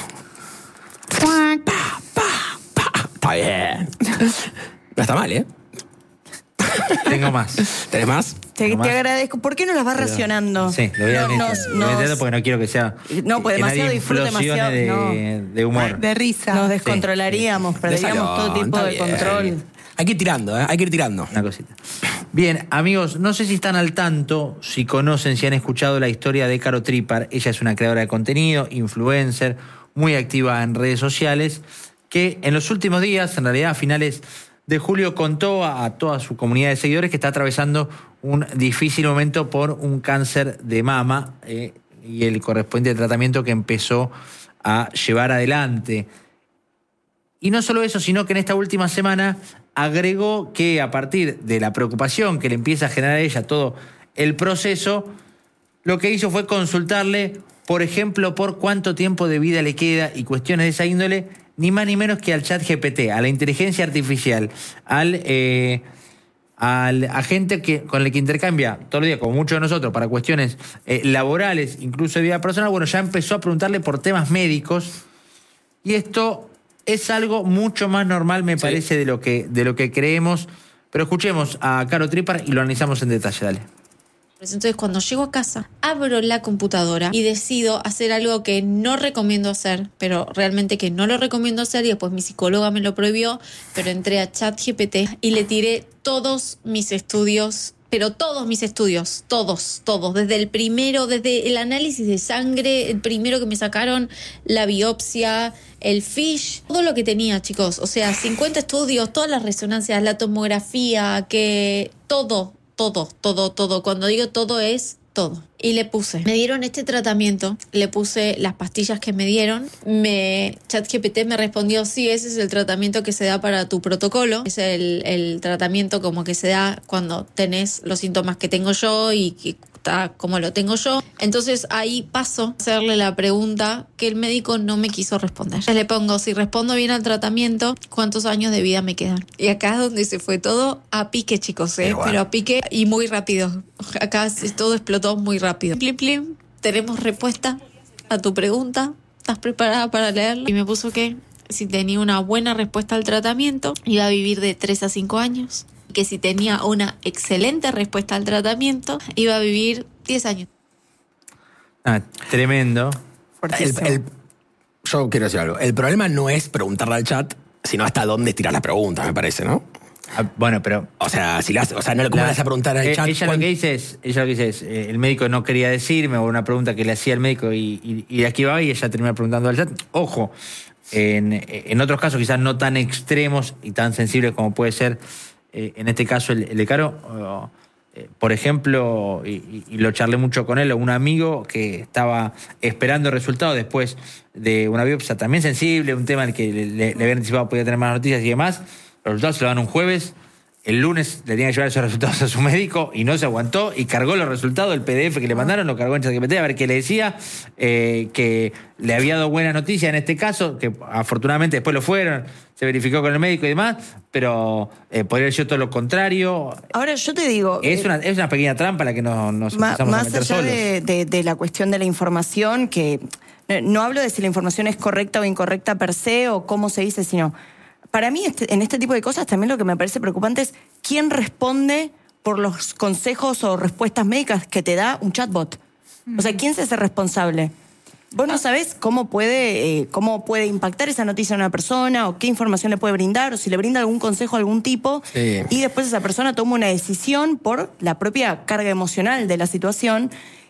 Pa, pa, pa. Está bien. No está mal, ¿eh?
Tengo más.
¿Tenés más?
Te, te más? agradezco. ¿Por qué no las vas Pero, racionando?
Sí, lo voy a
no,
meter porque no quiero que sea.
No, pues demasiado disfrute, demasiado.
De,
no.
de humor.
De risa.
Nos descontrolaríamos, sí. perderíamos todo tipo de bien. control.
Hay que ir tirando, ¿eh? Hay que ir tirando.
Una cosita. Bien, amigos, no sé si están al tanto, si conocen, si han escuchado la historia de Caro Tripar. Ella es una creadora de contenido, influencer, muy activa en redes sociales, que en los últimos días, en realidad a finales de julio, contó a, a toda su comunidad de seguidores que está atravesando un difícil momento por un cáncer de mama eh, y el correspondiente tratamiento que empezó a llevar adelante. Y no solo eso, sino que en esta última semana agregó que a partir de la preocupación que le empieza a generar a ella todo el proceso, lo que hizo fue consultarle, por ejemplo, por cuánto tiempo de vida le queda y cuestiones de esa índole, ni más ni menos que al chat G P T, a la inteligencia artificial, al, eh, al agente que, con el que intercambia todo el día, como muchos de nosotros, para cuestiones eh, laborales, incluso de vida personal. Bueno, ya empezó a preguntarle por temas médicos y esto es algo mucho más normal, me sí. parece, de lo que, de lo que creemos. Pero escuchemos a Caro Tripar y lo analizamos en detalle, dale.
Entonces, cuando llego a casa, abro la computadora y decido hacer algo que no recomiendo hacer, pero realmente que no lo recomiendo hacer, y después mi psicóloga me lo prohibió, pero entré a ChatGPT y le tiré todos mis estudios, pero todos mis estudios, todos, todos, desde el primero, desde el análisis de sangre, el primero que me sacaron, la biopsia, el fish, todo lo que tenía, chicos. O sea, cincuenta estudios, todas las resonancias, la tomografía, que todo, todo, todo, todo. Cuando digo todo es todo. Y le puse, me dieron este tratamiento, le puse las pastillas que me dieron, me ChatGPT me respondió, sí, ese es el tratamiento que se da para tu protocolo, es el, el tratamiento como que se da cuando tenés los síntomas que tengo yo y que está como lo tengo yo. Entonces ahí paso a hacerle la pregunta que el médico no me quiso responder. Entonces le pongo, si respondo bien al tratamiento, ¿cuántos años de vida me quedan? Y acá es donde se fue todo a pique, chicos, ¿eh? Pero a pique y muy rápido. Acá todo explotó muy rápido. Plim, plim, tenemos respuesta a tu pregunta. ¿Estás preparada para leerla? Y me puso que si tenía una buena respuesta al tratamiento, iba a vivir de tres a cinco años. Que si tenía una excelente respuesta al tratamiento, iba a vivir diez años.
Ah, tremendo.
El, el, yo quiero decir algo. El problema no es preguntarle al chat, sino hasta dónde tirar la pregunta, me parece, ¿no?
Ah, bueno, pero...
O sea, si las, o sea no le vas a preguntar al
eh,
chat...
Ella lo que dice es, ella lo que dice es eh, el médico no quería decirme, o una pregunta que le hacía el médico y, y, y de aquí va y ella termina preguntando al chat. Ojo, en, en otros casos quizás no tan extremos y tan sensibles como puede ser... Eh, en este caso el, el de Caro, uh, eh, por ejemplo, y, y lo charlé mucho con él, un amigo que estaba esperando resultados después de una biopsia también sensible, un tema en el que le, le, le habían anticipado podía tener más noticias y demás. Los resultados se lo dan un jueves, el lunes le tenía que llevar esos resultados a su médico y no se aguantó y cargó los resultados, el P D F que le mandaron, lo cargó en ChatGPT a ver qué le decía, eh, que le había dado buena noticia en este caso, que afortunadamente después lo fueron, se verificó con el médico y demás, pero eh, podría haber sido todo lo contrario.
Ahora yo te digo...
Es,
eh,
una, es una pequeña trampa la que nos, nos
ma,
empezamos
a
meter
Más allá
solos.
de, de, de la cuestión de la información, que no hablo de si la información es correcta o incorrecta per se o cómo se dice, sino... Para mí, este, en este tipo de cosas, también lo que me parece preocupante es quién responde por los consejos o respuestas médicas que te da un chatbot. O sea, ¿quién se hace responsable? Vos no sabés cómo puede, eh, cómo puede impactar esa noticia a una persona, o qué información le puede brindar, o si le brinda algún consejo a algún tipo, sí. Y después esa persona toma una decisión por la propia carga emocional de la situación,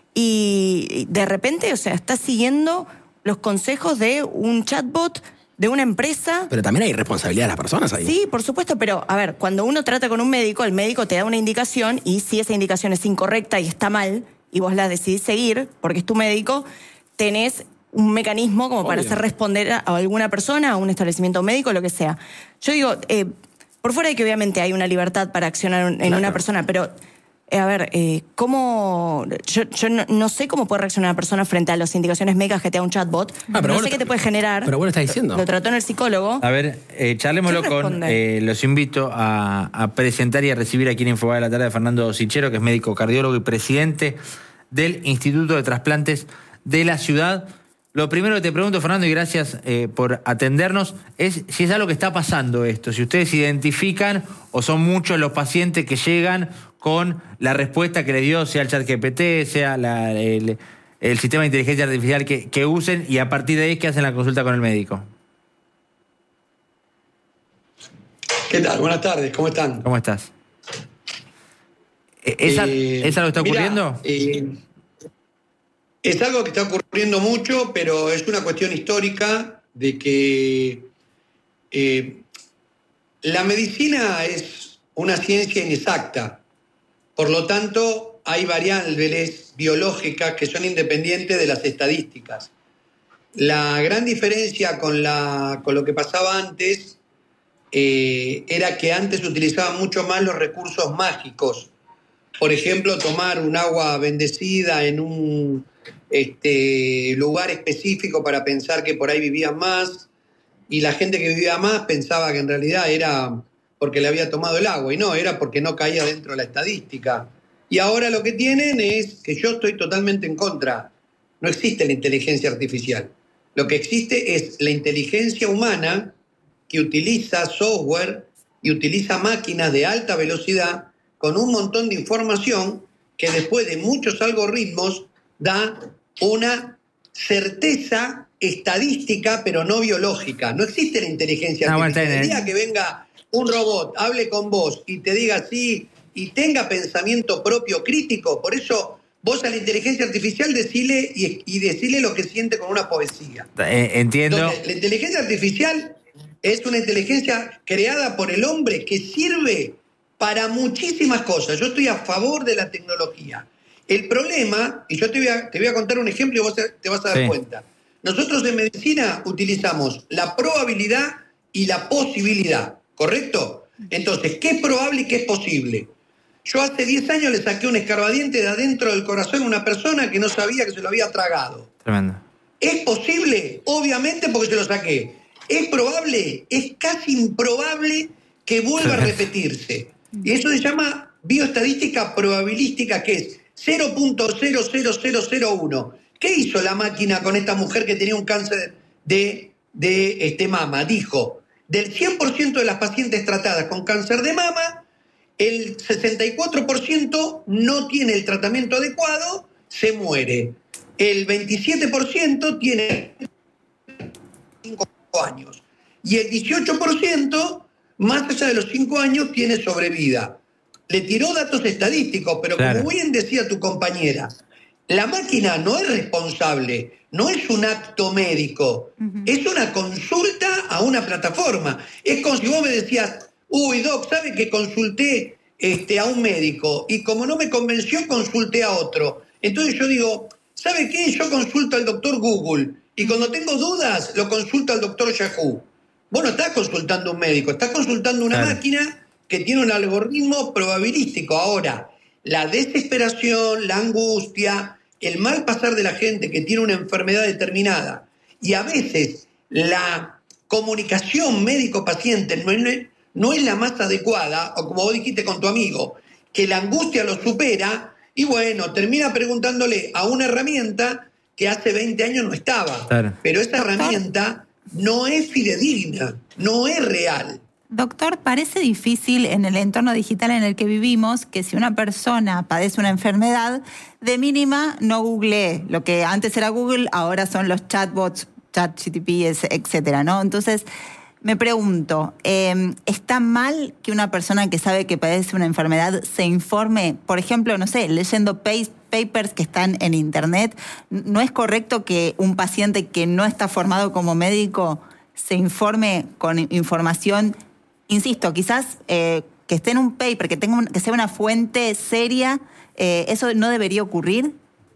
y de repente, o sea, está siguiendo los consejos de un chatbot de una empresa.
Pero también hay responsabilidad de las personas ahí.
Sí, por supuesto, pero a ver, cuando uno trata con un médico, el médico te da una indicación y si esa indicación es incorrecta y está mal y vos la decidís seguir, porque es tu médico, tenés un mecanismo como Obvio. Para hacer responder a alguna persona, a un establecimiento médico, lo que sea. Yo digo, eh, por fuera de que obviamente hay una libertad para accionar en claro. una persona, pero... A ver, eh, ¿cómo...? Yo, yo no, no sé cómo puede reaccionar una persona frente a las indicaciones médicas que te da un chatbot. Ah, no sé qué te puede generar.
Pero vos lo estás diciendo.
Lo trató en el psicólogo.
A ver, eh, charlémoslo con... Eh, los invito a, a presentar y a recibir aquí en Infobae de la tarde a Fernando Sichero, que es médico cardiólogo y presidente del Instituto de Trasplantes de la ciudad. Lo primero que te pregunto, Fernando, y gracias eh, por atendernos, es si es algo que está pasando esto. Si ustedes identifican o son muchos los pacientes que llegan con la respuesta que les dio, sea el ChatGPT, sea la, el, el sistema de inteligencia artificial que, que usen, y a partir de ahí que hacen la consulta con el médico.
¿Qué tal? Buenas tardes, ¿cómo están?
¿Cómo estás? ¿Es, eh, ¿es algo que está ocurriendo?
Mira, eh, es algo que está ocurriendo mucho, pero es una cuestión histórica de que eh, la medicina es una ciencia inexacta. Por lo tanto, hay variables biológicas que son independientes de las estadísticas. La gran diferencia con, la, con lo que pasaba antes eh, era que antes se utilizaban mucho más los recursos mágicos. Por ejemplo, tomar un agua bendecida en un este, lugar específico para pensar que por ahí vivían más, y la gente que vivía más pensaba que en realidad era porque le había tomado el agua, y no, era porque no caía dentro de la estadística. Y ahora lo que tienen es que yo estoy totalmente en contra. No existe la inteligencia artificial. Lo que existe es la inteligencia humana que utiliza software y utiliza máquinas de alta velocidad con un montón de información que después de muchos algoritmos da una certeza estadística, pero no biológica. No existe la inteligencia
no,
artificial.
Bueno,
el día que venga un robot, hable con vos y te diga sí y tenga pensamiento propio crítico, por eso vos a la inteligencia artificial decile y, y decile lo que siente con una poesía.
Eh, entiendo.
Entonces, la inteligencia artificial es una inteligencia creada por el hombre que sirve para muchísimas cosas. Yo estoy a favor de la tecnología. El problema, y yo te voy a, te voy a contar un ejemplo y vos te vas a dar sí. cuenta. Nosotros en medicina utilizamos la probabilidad y la posibilidad, ¿correcto? Entonces, ¿qué es probable y qué es posible? Yo hace diez años le saqué un escarbadiente de adentro del corazón a una persona que no sabía que se lo había tragado.
Tremendo.
¿Es posible? Obviamente porque se lo saqué. ¿Es probable? Es casi improbable que vuelva a repetirse. Y eso se llama bioestadística probabilística, que es cero punto cero cero cero cero uno. ¿Qué hizo la máquina con esta mujer que tenía un cáncer de, de este, mama? Dijo, del cien por ciento de las pacientes tratadas con cáncer de mama, el sesenta y cuatro por ciento no tiene el tratamiento adecuado, se muere. El veintisiete por ciento tiene cinco años. Y el dieciocho por ciento, más allá de los cinco años, tiene sobrevida. Le tiró datos estadísticos, pero claro. Como bien decía tu compañera, la máquina no es responsable, no es un acto médico, uh-huh. Es una consulta a una plataforma. Es como si vos me decías, uy, Doc, ¿sabe que consulté este, a un médico? Y como no me convenció, consulté a otro. Entonces yo digo, ¿sabe qué? Yo consulto al doctor Google y cuando tengo dudas lo consulto al doctor Yahoo. Vos no estás consultando a un médico, estás consultando una claro. máquina que tiene un algoritmo probabilístico. Ahora, la desesperación, la angustia, el mal pasar de la gente que tiene una enfermedad determinada y a veces la comunicación médico-paciente no es, no es la más adecuada, o como vos dijiste con tu amigo, que la angustia lo supera y bueno, termina preguntándole a una herramienta que hace veinte años no estaba. Claro. Pero esa herramienta no es fidedigna, no es real.
Doctor, parece difícil en el entorno digital en el que vivimos que si una persona padece una enfermedad, de mínima no googlee. Lo que antes era Google, ahora son los chatbots, ChatGPT, etcétera, ¿no? Entonces, me pregunto, eh, ¿está mal que una persona que sabe que padece una enfermedad se informe, por ejemplo, no sé, leyendo papers que están en internet? ¿No es correcto que un paciente que no está formado como médico se informe con información? Insisto, quizás eh, que esté en un paper, que tenga un, que sea una fuente seria, eh, ¿eso no debería ocurrir?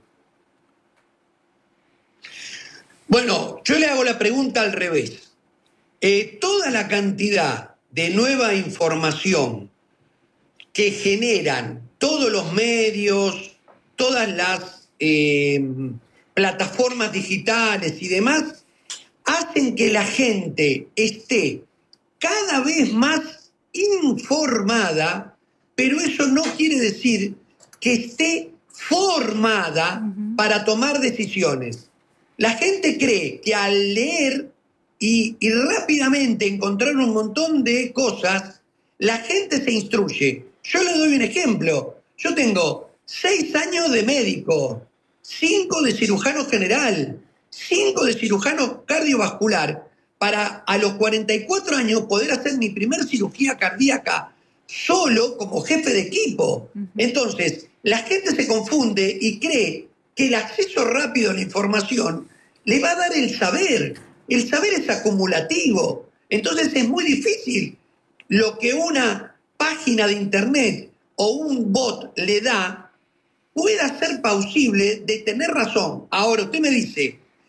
Bueno, yo le hago la pregunta al revés. Eh, toda la cantidad de nueva información que generan todos los medios, todas las eh, plataformas digitales y demás, hacen que la gente esté cada vez más informada, pero eso no quiere decir que esté formada uh-huh. para tomar decisiones. La gente cree que al leer y, y rápidamente encontrar un montón de cosas, la gente se instruye. Yo le doy un ejemplo. Yo tengo seis años de médico, cinco de cirujano general, cinco de cirujano cardiovascular, para a los cuarenta y cuatro años poder hacer mi primer cirugía cardíaca solo como jefe de equipo. Uh-huh. Entonces, la gente se confunde y cree que el acceso rápido a la información le va a dar el saber. El saber es acumulativo. Entonces es muy difícil lo que una página de internet o un bot le da pueda ser plausible de tener razón. Ahora, usted me dice,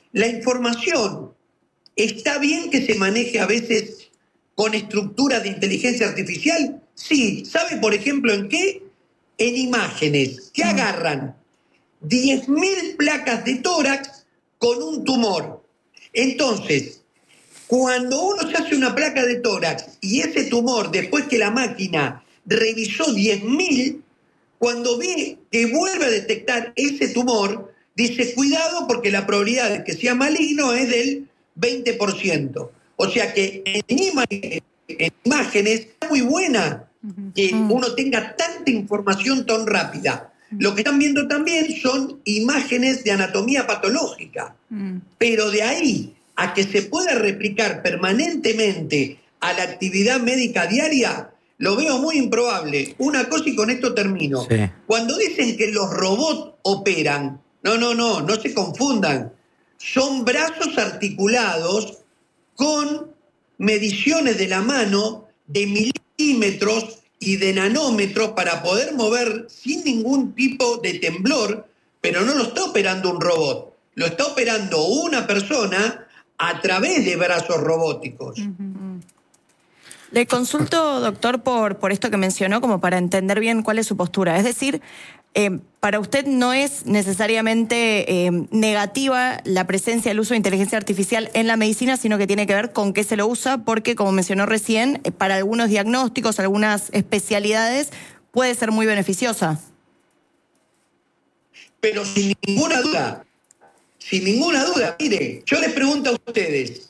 la información está bien que se maneje a veces con estructuras de inteligencia artificial. Sí, ¿sabe por ejemplo en qué? En imágenes que agarran diez mil placas de tórax con un tumor. Entonces, cuando uno se hace una placa de tórax y ese tumor, después que la máquina revisó diez mil, cuando ve que vuelve a detectar ese tumor, dice, cuidado porque la probabilidad de que sea maligno es del veinte por ciento. O sea que en, ima en imágenes es muy buena que uno tenga tanta información tan rápida. Lo que están viendo también son imágenes de anatomía patológica, pero de ahí a que se pueda replicar permanentemente a la actividad médica diaria, lo veo muy improbable. Una cosa y con esto termino. Sí. Cuando dicen que los robots operan, no, no, no, no se confundan. Son brazos articulados con mediciones de la mano de milímetros y de nanómetros para poder mover sin ningún tipo de temblor, pero no lo está operando un robot, lo está operando una persona a través de brazos robóticos.
Uh-huh. Le consulto, doctor, por, por esto que mencionó, como para entender bien cuál es su postura. Es decir, eh, para usted no es necesariamente eh, negativa la presencia del uso de inteligencia artificial en la medicina, sino que tiene que ver con qué se lo usa, porque, como mencionó recién, eh, para algunos diagnósticos, algunas especialidades, puede ser muy beneficiosa.
Pero sin ninguna duda, sin ninguna duda, mire, yo les pregunto a ustedes,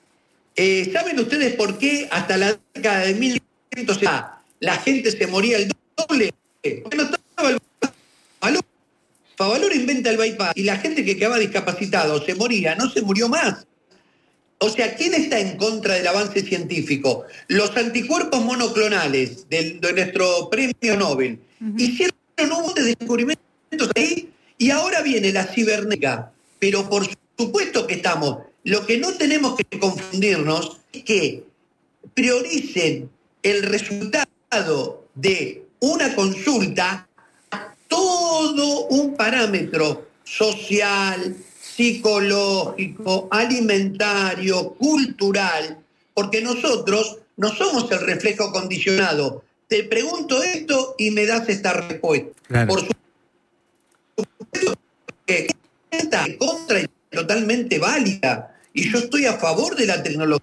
Eh, ¿saben ustedes por qué hasta la década de mil novecientos la gente se moría el doble? Porque no estaba el Favaloro. Favaloro inventa el bypass y la gente que quedaba discapacitado se moría, no se murió más. O sea, ¿quién está en contra del avance científico? Los anticuerpos monoclonales del, de nuestro premio Nobel uh-huh. hicieron un montón de descubrimientos ahí y ahora viene la cibernética. Pero por supuesto que estamos... Lo que no tenemos que confundirnos es que prioricen el resultado de una consulta a todo un parámetro social, psicológico, alimentario, cultural, porque nosotros no somos el reflejo condicionado. Te pregunto esto y me das esta respuesta. Claro. Por supuesto que está en contra y totalmente válida. Y yo estoy a favor de la tecnología,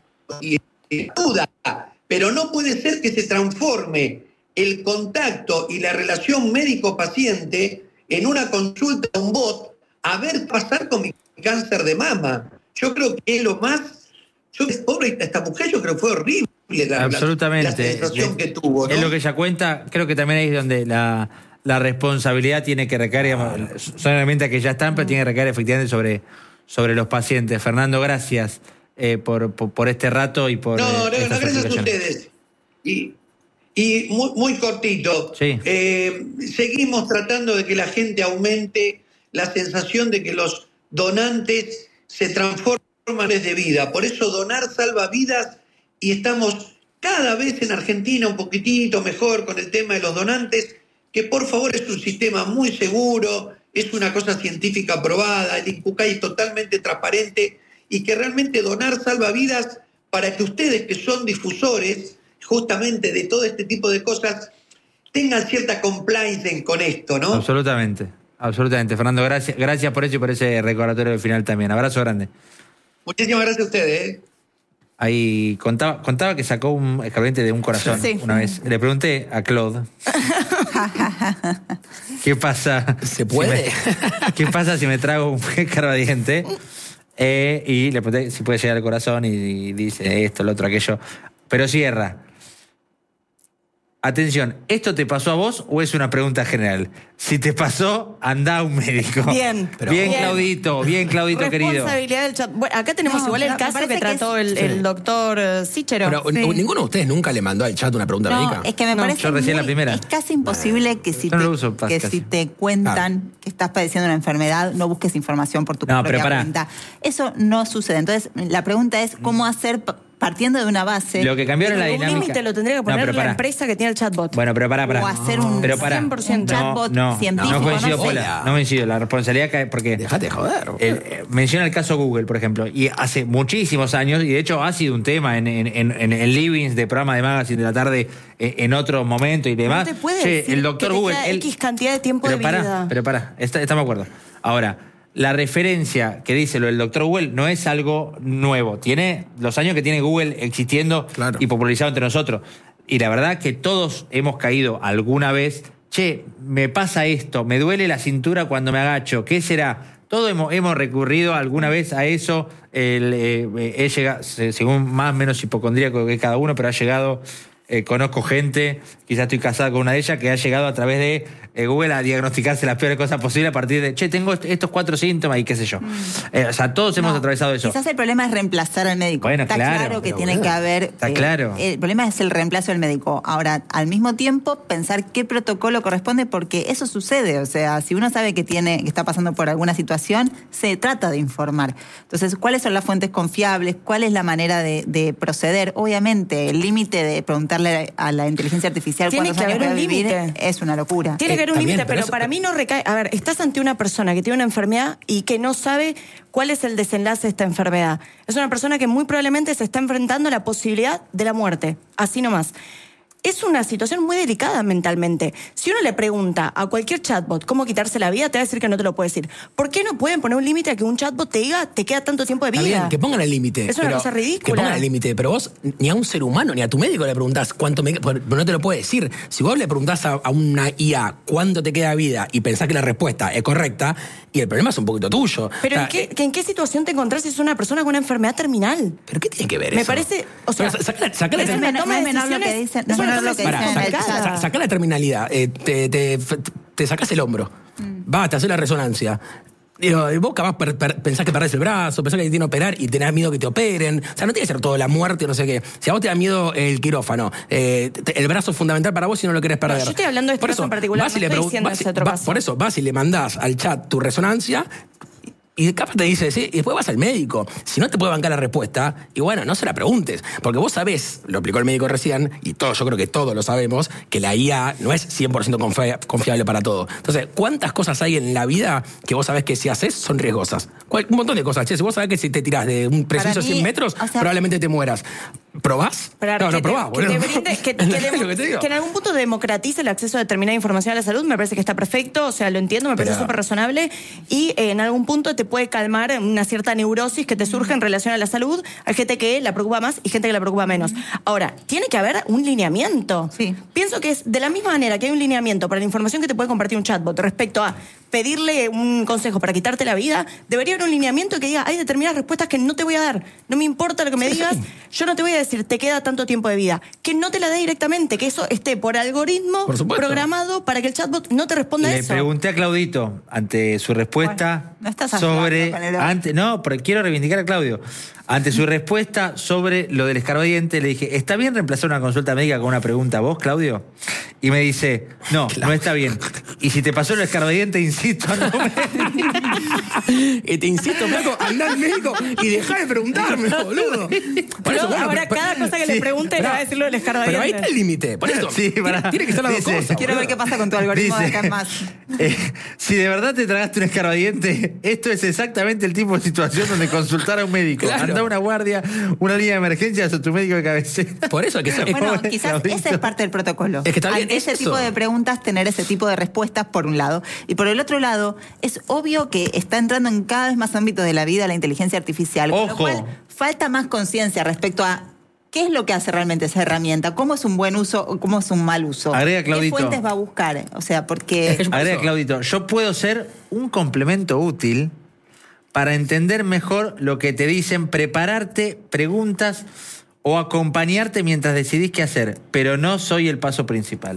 duda, pero no puede ser que se transforme el contacto y la relación médico-paciente en una consulta a un bot a ver pasar con mi cáncer de mama. Yo creo que es lo más... Yo, pobre esta mujer, yo creo que fue horrible la,
Absolutamente.
la, la sensación que tuvo, ¿no?
Es lo que ella cuenta, creo que también ahí es donde la, la responsabilidad tiene que recaer, digamos, son herramientas que ya están, pero tiene que recaer efectivamente sobre... sobre los pacientes. Fernando, gracias eh, por, por, por este rato y por...
No,
eh,
no, no gracias a ustedes. Y, y muy, muy cortito.
Sí.
Eh, seguimos tratando de que la gente aumente la sensación de que los donantes se transforman de vida. Por eso donar salva vidas y estamos cada vez en Argentina un poquitito mejor con el tema de los donantes, que por favor es un sistema muy seguro, es una cosa científica aprobada, el INCUCAI es totalmente transparente y que realmente donar salva vidas para que ustedes que son difusores justamente de todo este tipo de cosas tengan cierta compliance con esto, ¿no?
Absolutamente, absolutamente. Fernando, gracias, gracias por eso y por ese recordatorio del final también. Abrazo grande.
Muchísimas gracias a ustedes. ¿eh?
Ahí contaba, contaba que sacó un escarbadiente de un corazón sí. una vez. Le pregunté a Claude... ¿Qué pasa?
¿Se puede?
Si me, ¿Qué pasa si me trago un escarbadiente? Eh, y le pregunté si puede llegar al corazón y, y dice esto, lo otro, aquello. Pero cierra. Atención, ¿esto te pasó a vos o es una pregunta general? Si te pasó, anda a un médico.
Bien.
Pero bien, bien, Claudito, bien, Claudito, querido.
Responsabilidad del chat. Bueno, acá tenemos no, igual el caso que, que trató es, el, sí. el doctor Sichero.
Pero sí. ninguno de ustedes nunca le mandó al chat una pregunta
no,
médica.
Es que me
no,
parece
yo recién
muy,
la primera.
Es casi imposible que si, te,
no uso,
que si te cuentan ah. que estás padeciendo una enfermedad, no busques información por tu
no,
propia cuenta. Eso no sucede. Entonces, la pregunta es cómo hacer partiendo de una base.
Lo que cambió es la dinámica.
Un límite lo tendría que poner
no,
la empresa que tiene el chatbot.
Bueno, pero para, para.
O hacer un
pero para.
cien por ciento chatbot
no,
científico.
No coincido,
no,
Pola. No coincido. La responsabilidad cae porque.
Dejate de joder.
Eh, menciona el caso Google, por ejemplo. Y hace muchísimos años, y de hecho ha sido un tema en, en, en, en el Livings de programa de Magazine de la tarde en, en otro momento y demás.
No te puede
che,
decir
el doctor
que te
Google.
queda
Él,
X cantidad de tiempo
pero
de
para,
vida.
Pero para, está, estamos de acuerdo. Ahora. La referencia que dice lo del doctor Google no es algo nuevo. Tiene los años que tiene Google existiendo claro. y popularizado entre nosotros. Y la verdad que todos hemos caído alguna vez. Che, me pasa esto, me duele la cintura cuando me agacho. ¿Qué será? Todos hemos, hemos recurrido alguna vez a eso. El, eh, he llegado, según más o menos hipocondríaco que cada uno, pero ha llegado... Eh, conozco gente, quizás estoy casada con una de ellas, que ha llegado a través de eh, Google a diagnosticarse las peores cosas posibles a partir de, che, tengo estos cuatro síntomas y qué sé yo. Mm. Eh, o sea, todos no, hemos atravesado eso.
Quizás el problema es reemplazar al médico.
Bueno,
está
claro,
claro que tiene
bueno,
que haber...
Está
eh,
claro.
El problema es el reemplazo del médico. Ahora, al mismo tiempo, pensar qué protocolo corresponde, porque eso sucede. O sea, si uno sabe que tiene, que está pasando por alguna situación, se trata de informar. Entonces, ¿cuáles son las fuentes confiables? ¿Cuál es la manera de, de proceder? Obviamente, el límite de preguntarle a la inteligencia artificial
tiene
cuántos
que
años
haber
puede
un
vivir
límite.
Es una locura.
Tiene
eh,
que haber un
también,
límite,
pero,
pero
eso,
para mí no recae... A ver, estás ante una persona que tiene una enfermedad y que no sabe cuál es el desenlace de esta enfermedad. Es una persona que muy probablemente se está enfrentando a la posibilidad de la muerte. Así nomás. Es una situación muy delicada mentalmente. Si uno le pregunta a cualquier chatbot cómo quitarse la vida, te va a decir que no te lo puede decir. ¿Por qué no pueden poner un límite a que un chatbot te diga te queda tanto tiempo de vida?
Está bien, que pongan el límite.
Es una cosa ridícula.
Que pongan el límite, pero vos ni a un ser humano, ni a tu médico le preguntás cuánto me queda, no te lo puede decir. Si vos le preguntás a, a una I A cuánto te queda vida y pensás que la respuesta es correcta, y el problema es un poquito tuyo.
Pero
o sea,
¿en, qué, eh, ¿en qué situación te encontrás si es una persona con una enfermedad terminal?
¿Pero qué tiene que ver
Me
eso?
parece... O sea,
saca, saca la,
es una toma de decisiones, lo que dicen,
es una
no,
toma
lo que
de
dicen
decisiones.
en el chat.
Sa- Sacá la terminalidad, eh, te, te, te sacás el hombro, mm. vas, te haces la resonancia. Digo, vos capaz per, per, pensás que perdés el brazo, pensás que te tienen que operar y tenés miedo que te operen. O sea, no tiene que ser todo la muerte o no sé qué. Si a vos te da miedo el quirófano, eh, te, el brazo es fundamental para vos si no lo querés perder.
No, yo estoy hablando de este caso en particular,
vas y
no
le
estoy
pregun-
diciendo
vas y-
ese otro
va-
caso.
Por eso, vas y le mandás al chat tu resonancia y capaz te dice, sí, y después vas al médico. Si no te puede bancar la respuesta, y bueno, no se la preguntes. Porque vos sabés, lo explicó el médico recién, y todo, yo creo que todos lo sabemos, que la I A no es cien por ciento confia- confiable para todo. Entonces, ¿cuántas cosas hay en la vida que vos sabés que si haces son riesgosas? ¿Cuál- Un montón de cosas. Che, si vos sabés que si te tirás de un preciso
Para mí,
cien metros,
o sea,
probablemente te mueras. ¿Probás?
Pero
no,
que
no
te-
probás,
que
boludo.
te brinde- que, que
¿Entendés
demo-
lo que te digo?
que en algún punto democratice el acceso a determinada información a la salud, me parece que está perfecto, o sea, lo entiendo, me parece
Pero-
súper razonable, y eh, en algún punto te puede calmar una cierta neurosis que te surge en relación a la salud. Hay gente que la preocupa más y gente que la preocupa menos. Ahora, tiene que haber un lineamiento.
Sí.
Pienso que es de la misma manera que hay un lineamiento para la información que te puede compartir un chatbot respecto a pedirle un consejo para quitarte la vida, debería haber un lineamiento que diga, hay determinadas respuestas que no te voy a dar. No me importa lo que me digas, yo no te voy a decir, te queda tanto tiempo de vida. Que no te la dé directamente, que eso esté por algoritmo
Por supuesto.
programado para que el chatbot no te responda
Le
eso.
pregunté a Claudito, ante su respuesta
Bueno, no estás
sobre...
ayudando con el-
Ante, no, pero quiero reivindicar a Claudio. Ante su respuesta sobre lo del escarbadiente, le dije, ¿está bien reemplazar una consulta médica con una pregunta a vos, Claudio? Y me dice, no,
Claro.
no está bien. Y si te pasó el escarbadiente, insisto, no me...
Y te insisto, flaco, andá al médico y dejá de preguntarme, boludo. Por
Pero
eso, bueno,
ahora
pero-
cada cosa que
sí,
le pregunte le va a decir lo del escarbadiente.
Pero ahí está el límite. Por eso,
Sí,
tiene,
pará.
tiene que estar las dos
Dice,
cosas.
Quiero ver
boludo.
qué pasa con tu algoritmo de
Dice,
acá en más.
eh, si de verdad te tragaste un escarbadiente, esto es exactamente el tipo de situación donde consultar a un médico.
Claro.
Anda a una guardia, una línea de emergencias o tu médico de cabecera.
Por eso hay que ser.
Bueno,
Pobre
quizás
Claudito.
ese es parte del protocolo.
Es que está bien,
Ante
es
ese
eso.
tipo de preguntas, tener ese tipo de respuestas, por un lado. Y por el otro lado, es obvio que está entrando en cada vez más ámbitos de la vida la inteligencia artificial. Con lo
Ojo.
cual, falta más conciencia respecto a qué es lo que hace realmente esa herramienta, cómo es un buen uso o cómo es un mal uso.
Agrega, Claudito.
¿Qué fuentes va a buscar? O sea, porque...
Es que yo- por
Agrega,
eso-
Claudito, yo puedo ser un complemento útil para entender mejor lo que te dicen, prepararte preguntas o acompañarte mientras decidís qué hacer, pero no soy el paso principal.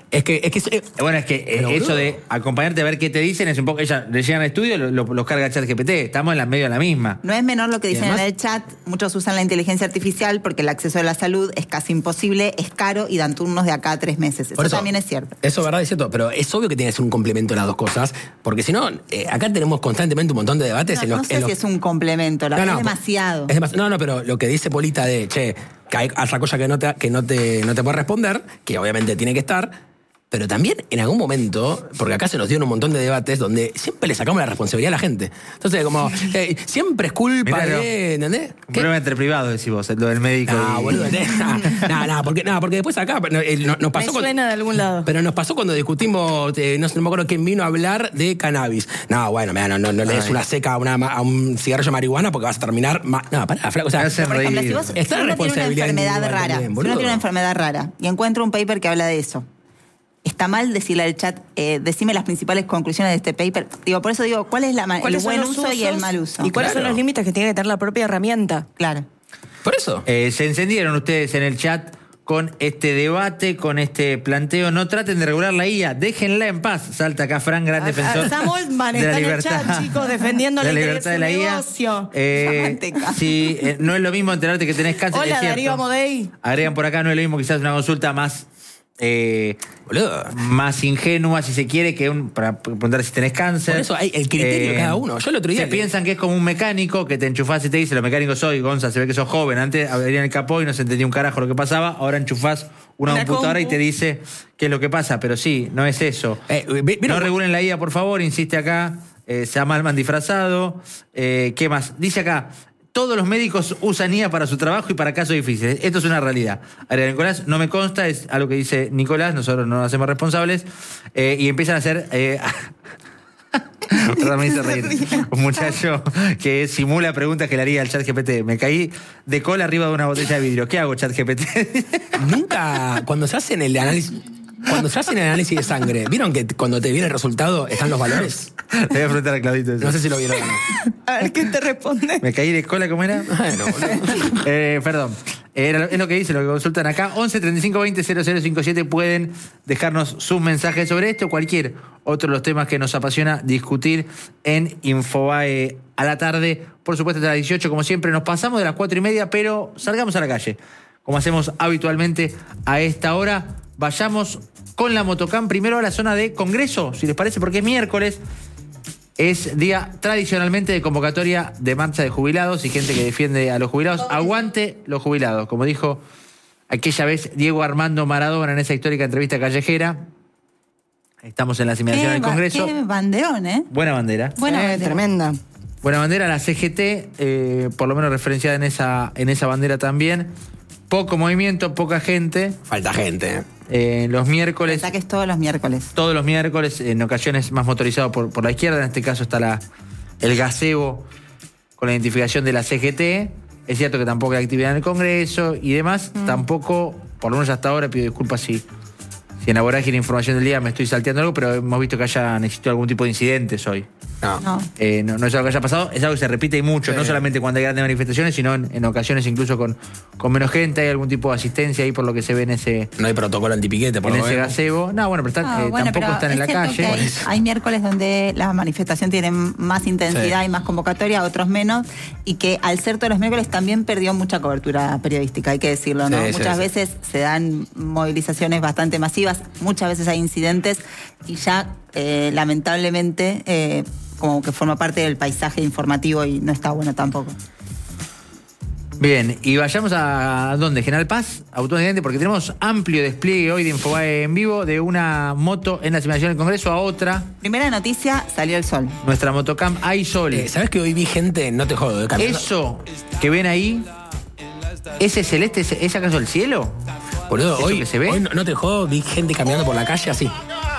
Es que, es que eh,
bueno, es que
pero,
eso
boludo.
de acompañarte a ver qué te dicen es un poco. Ella le llegan al estudio, los lo, lo carga ChatGPT. Estamos en la medio de la misma.
No es menor lo que dicen
además,
en el chat. Muchos usan la inteligencia artificial porque el acceso a la salud es casi imposible, es caro y dan turnos de acá a tres meses. Eso,
Por eso
también es cierto.
Eso es verdad, es cierto, pero es obvio que tiene que ser un complemento de las dos cosas, porque si no, eh, acá tenemos constantemente un montón de debates
No,
en los
no sé
en los,
si es un complemento, la
No,
verdad
no,
es demasiado.
Es demasiado. No, no, pero lo que dice Polita de, che, que hay otra cosa que no te, que no te, no te puede responder, que obviamente tiene que estar, pero también en algún momento, porque acá se nos dieron un montón de debates donde siempre le sacamos la responsabilidad a la gente. Entonces, como, eh, siempre es culpa
Mirá,
de, ¿entendés?
Un problema entre privados, decís vos, lo del médico.
No,
y...
boludo, no, no, porque, no, porque después acá no, eh, no- nos pasó
Me
cuando-
suena de algún lado.
Pero nos pasó cuando discutimos, eh, no sé, no me acuerdo quién vino a hablar de cannabis. No, bueno, mira, no, no, no le des
Ay.
una seca a, una, a un cigarrillo de marihuana porque vas a terminar. ma- No, pará, flaco. O sea,
Me hacen
Por ejemplo,
reír.
si vos
Está
si
la
uno tiene una
responsabilidad
enfermedad
individual
rara,
también,
si
boludo.
uno tiene una enfermedad rara y encuentra un paper que habla de eso, está mal decirle al chat, eh, decime las principales conclusiones de este paper. Digo, por eso digo, ¿cuál es la ma- el
¿Cuáles son
buen
los
uso y
usos
el mal uso?
¿Y cuáles
Claro.
son los límites que tiene que tener la propia herramienta?
Claro.
por eso.
Eh, se encendieron ustedes en el chat con este debate, con este planteo. No traten de regular la I A, déjenla en paz. Salta acá Fran, gran defensor
Ah, Sam Altman
de la
está en el
libertad,
chat, chicos, defendiendo
de
la
la
interés
libertad de la
del
I A.
negocio.
Eh,
Manteca.
sí, eh, no es lo mismo enterarte que tenés cáncer.
Hola,
es cierto.
Darío Amodei.
Agregan por acá, no es lo mismo quizás una consulta más eh,
Boludo.
más ingenua, si se quiere, que un, para preguntar si tenés cáncer.
Por eso hay el criterio de cada uno. Yo el otro día
Se
que-
piensan que es como un mecánico que te enchufás y te dice, los mecánicos soy, Gonza, se ve que sos joven. Antes abrían el capó y no se entendía un carajo lo que pasaba. Ahora enchufás una,
Una
computadora
compu.
y te dice qué es lo que pasa. Pero sí, no es eso.
Eh, vi- ¿vieron?
No regulen la I A, por favor, insiste acá. Eh, se llama Alman disfrazado. Eh, ¿Qué más? Dice acá, todos los médicos usan I A para su trabajo y para casos difíciles. Esto es una realidad. Ahora, Nicolás, no me consta, es algo que dice Nicolás, nosotros no nos hacemos responsables. Eh, y empiezan a hacer... Eh, Perdón, me hice reír. Un muchacho que simula preguntas que le haría al chat G P T. Me caí de cola arriba de una botella de vidrio. ¿Qué hago, chat G P T?
Nunca, cuando se hacen el análisis, cuando se hacen el análisis de sangre, ¿vieron que cuando te viene el resultado están los valores?
Le voy a preguntar a Claudito eso.
No sé si lo vieron o no.
A ver qué te responde.
Me caí de cola, ¿cómo era?
Bueno, boludo.
Eh, perdón. Era, es lo que dice, lo que consultan acá. once treinta y cinco veinte cero cero cincuenta y siete. Pueden dejarnos sus mensajes sobre esto, cualquier otro de los temas que nos apasiona discutir en Infobae a la tarde. Por supuesto, hasta las dieciocho, como siempre. Nos pasamos de las cuatro y media, pero salgamos a la calle, como hacemos habitualmente a esta hora. Vayamos con la Motocam primero a la zona de Congreso, si les parece, porque es miércoles. Es día tradicionalmente de convocatoria de marcha de jubilados y gente que defiende a los jubilados. Aguante los jubilados, como dijo aquella vez Diego Armando Maradona en esa histórica entrevista callejera. Estamos en la asimilación del
Qué ba-
Congreso.
Qué banderón, ¿eh?
Buena bandera.
Buena
Eh,
bandera.
tremenda.
Buena bandera, la C G T, eh, por lo menos referenciada en esa, en esa bandera también. Poco movimiento, poca gente.
Falta gente.
Eh, los miércoles...
Ataques todos los miércoles.
Todos los miércoles, en ocasiones más motorizado por, por la izquierda. En este caso está la, el gazebo con la identificación de la C G T. Es cierto que tampoco hay actividad en el Congreso y demás.
Mm.
Tampoco, por lo menos hasta ahora, pido disculpas si, si en la vorágine de información del día me estoy salteando algo, pero hemos visto que hayan existido algún tipo de incidentes hoy.
No.
No.
Eh, no, no es algo que haya pasado, es algo que se repite y mucho,
Sí.
no solamente cuando hay grandes manifestaciones, sino en, en ocasiones incluso con, con menos gente. Hay algún tipo de asistencia ahí por lo que se ve en ese,
No hay protocolo antipiquete, por
en
lo
ese
menos.
gazebo. No, bueno, pero están,
Ah,
eh,
bueno,
tampoco
pero
están en
es
la
cierto
calle.
que Hay, hay miércoles donde la manifestación tiene más intensidad
Sí.
y más convocatoria, otros menos, y que al ser todos los miércoles también perdió mucha cobertura periodística, hay que decirlo, ¿no?
Sí, sí,
muchas
sí.
veces se dan movilizaciones bastante masivas, muchas veces hay incidentes y ya eh, lamentablemente eh, como que forma parte del paisaje informativo y no está bueno tampoco.
Bien, y vayamos a ¿dónde? General Paz, automáticamente, porque tenemos amplio despliegue hoy de Infobae en vivo, de una moto en la simulación del Congreso a otra.
Primera noticia, salió el sol.
Nuestra motocam Hay Sol.
Eh, ¿Sabes que hoy vi gente, no te jodo, de caminando?
Eso que ven ahí, ese celeste, ¿es, ¿es acaso el cielo?
Boludo,
¿Eso
hoy,
que se ve?
hoy no, no te jodo, vi gente caminando por la calle así.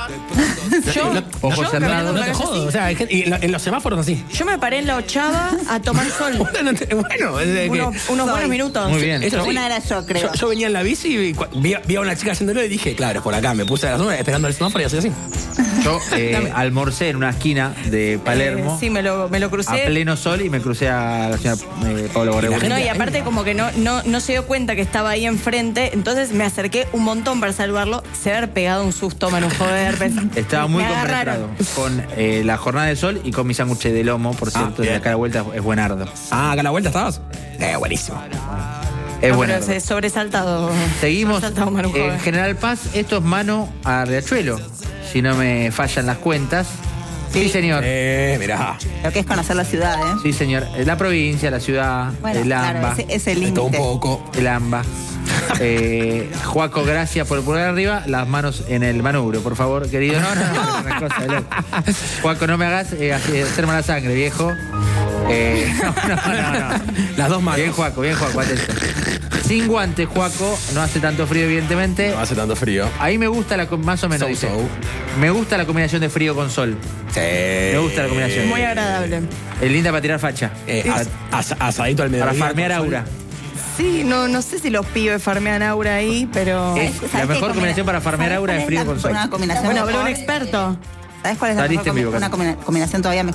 Yo,
no,
Ojos
yo
cerrados.
caminando
no
por
te
la calle
jodo,
así.
o sea, hay gente- y en, lo- en los semáforos así.
Yo me paré en la Ochava a tomar sol.
Bueno, te- bueno, es de que-
unos unos
Soy.
buenos minutos.
Muy bien.
Eso sí.
Una era yo, creo.
Yo, yo venía en la bici y cua- vi, a- vi a una chica haciéndolo y dije, claro, es por acá. Me puse a la sombra esperando el semáforo y así así.
Yo eh, almorcé en una esquina de Palermo.
Eh, sí, me lo, me lo crucé.
A pleno sol y me crucé a la señora eh, Pablo Borregón.
No, y aparte como que no, no, no se dio cuenta que estaba ahí enfrente, entonces me acerqué un montón para saludarlo. Se había pegado un susto, Manu, joder.
Estaba muy
me
compenetrado con eh, la jornada de sol y con mi sándwich de lomo, por cierto, ah, de acá a la vuelta es buenardo.
Ah, acá a la vuelta estabas. Eh, buenísimo.
Es
no,
bueno.
Pero es sobresaltado.
Seguimos.
Sobresaltado, Manu,
en eh, General Paz, esto es mano a Riachuelo, si no me fallan las cuentas. Sí, sí señor.
Eh, mirá.
Lo que es conocer la ciudad, ¿eh?
Sí, señor. La provincia, la ciudad,
bueno,
el AMBA.
Claro, ese, es el límite.
Un poco.
El AMBA. Eh, Juaco, gracias por poner arriba las manos en el manubrio, por favor, querido. No, no, no. Una cosa, loco. Juaco, no me hagas eh, hacer mala sangre, viejo. Eh, no, no, no, no.
Las dos manos.
Bien, Juaco, bien, Juaco, atento. Sin guantes, Juaco, no hace tanto frío, evidentemente.
No hace tanto frío.
Ahí me gusta la más o menos,
So,
dice.
so.
Me gusta la combinación de frío con sol.
Sí.
Me gusta la combinación.
Muy agradable.
Es linda para tirar facha.
Eh, as, as, asadito al mediodía.
Para farmear aura.
Sí, no, no sé si los pibes farmean aura ahí, pero...
Es la mejor combinación para farmear aura es frío con sol.
Una combinación
bueno, habrá un
mejor?
experto.
¿Sabes cuál es la
Saliste
mejor
en vivo,
combinación? Una combinación todavía mejor.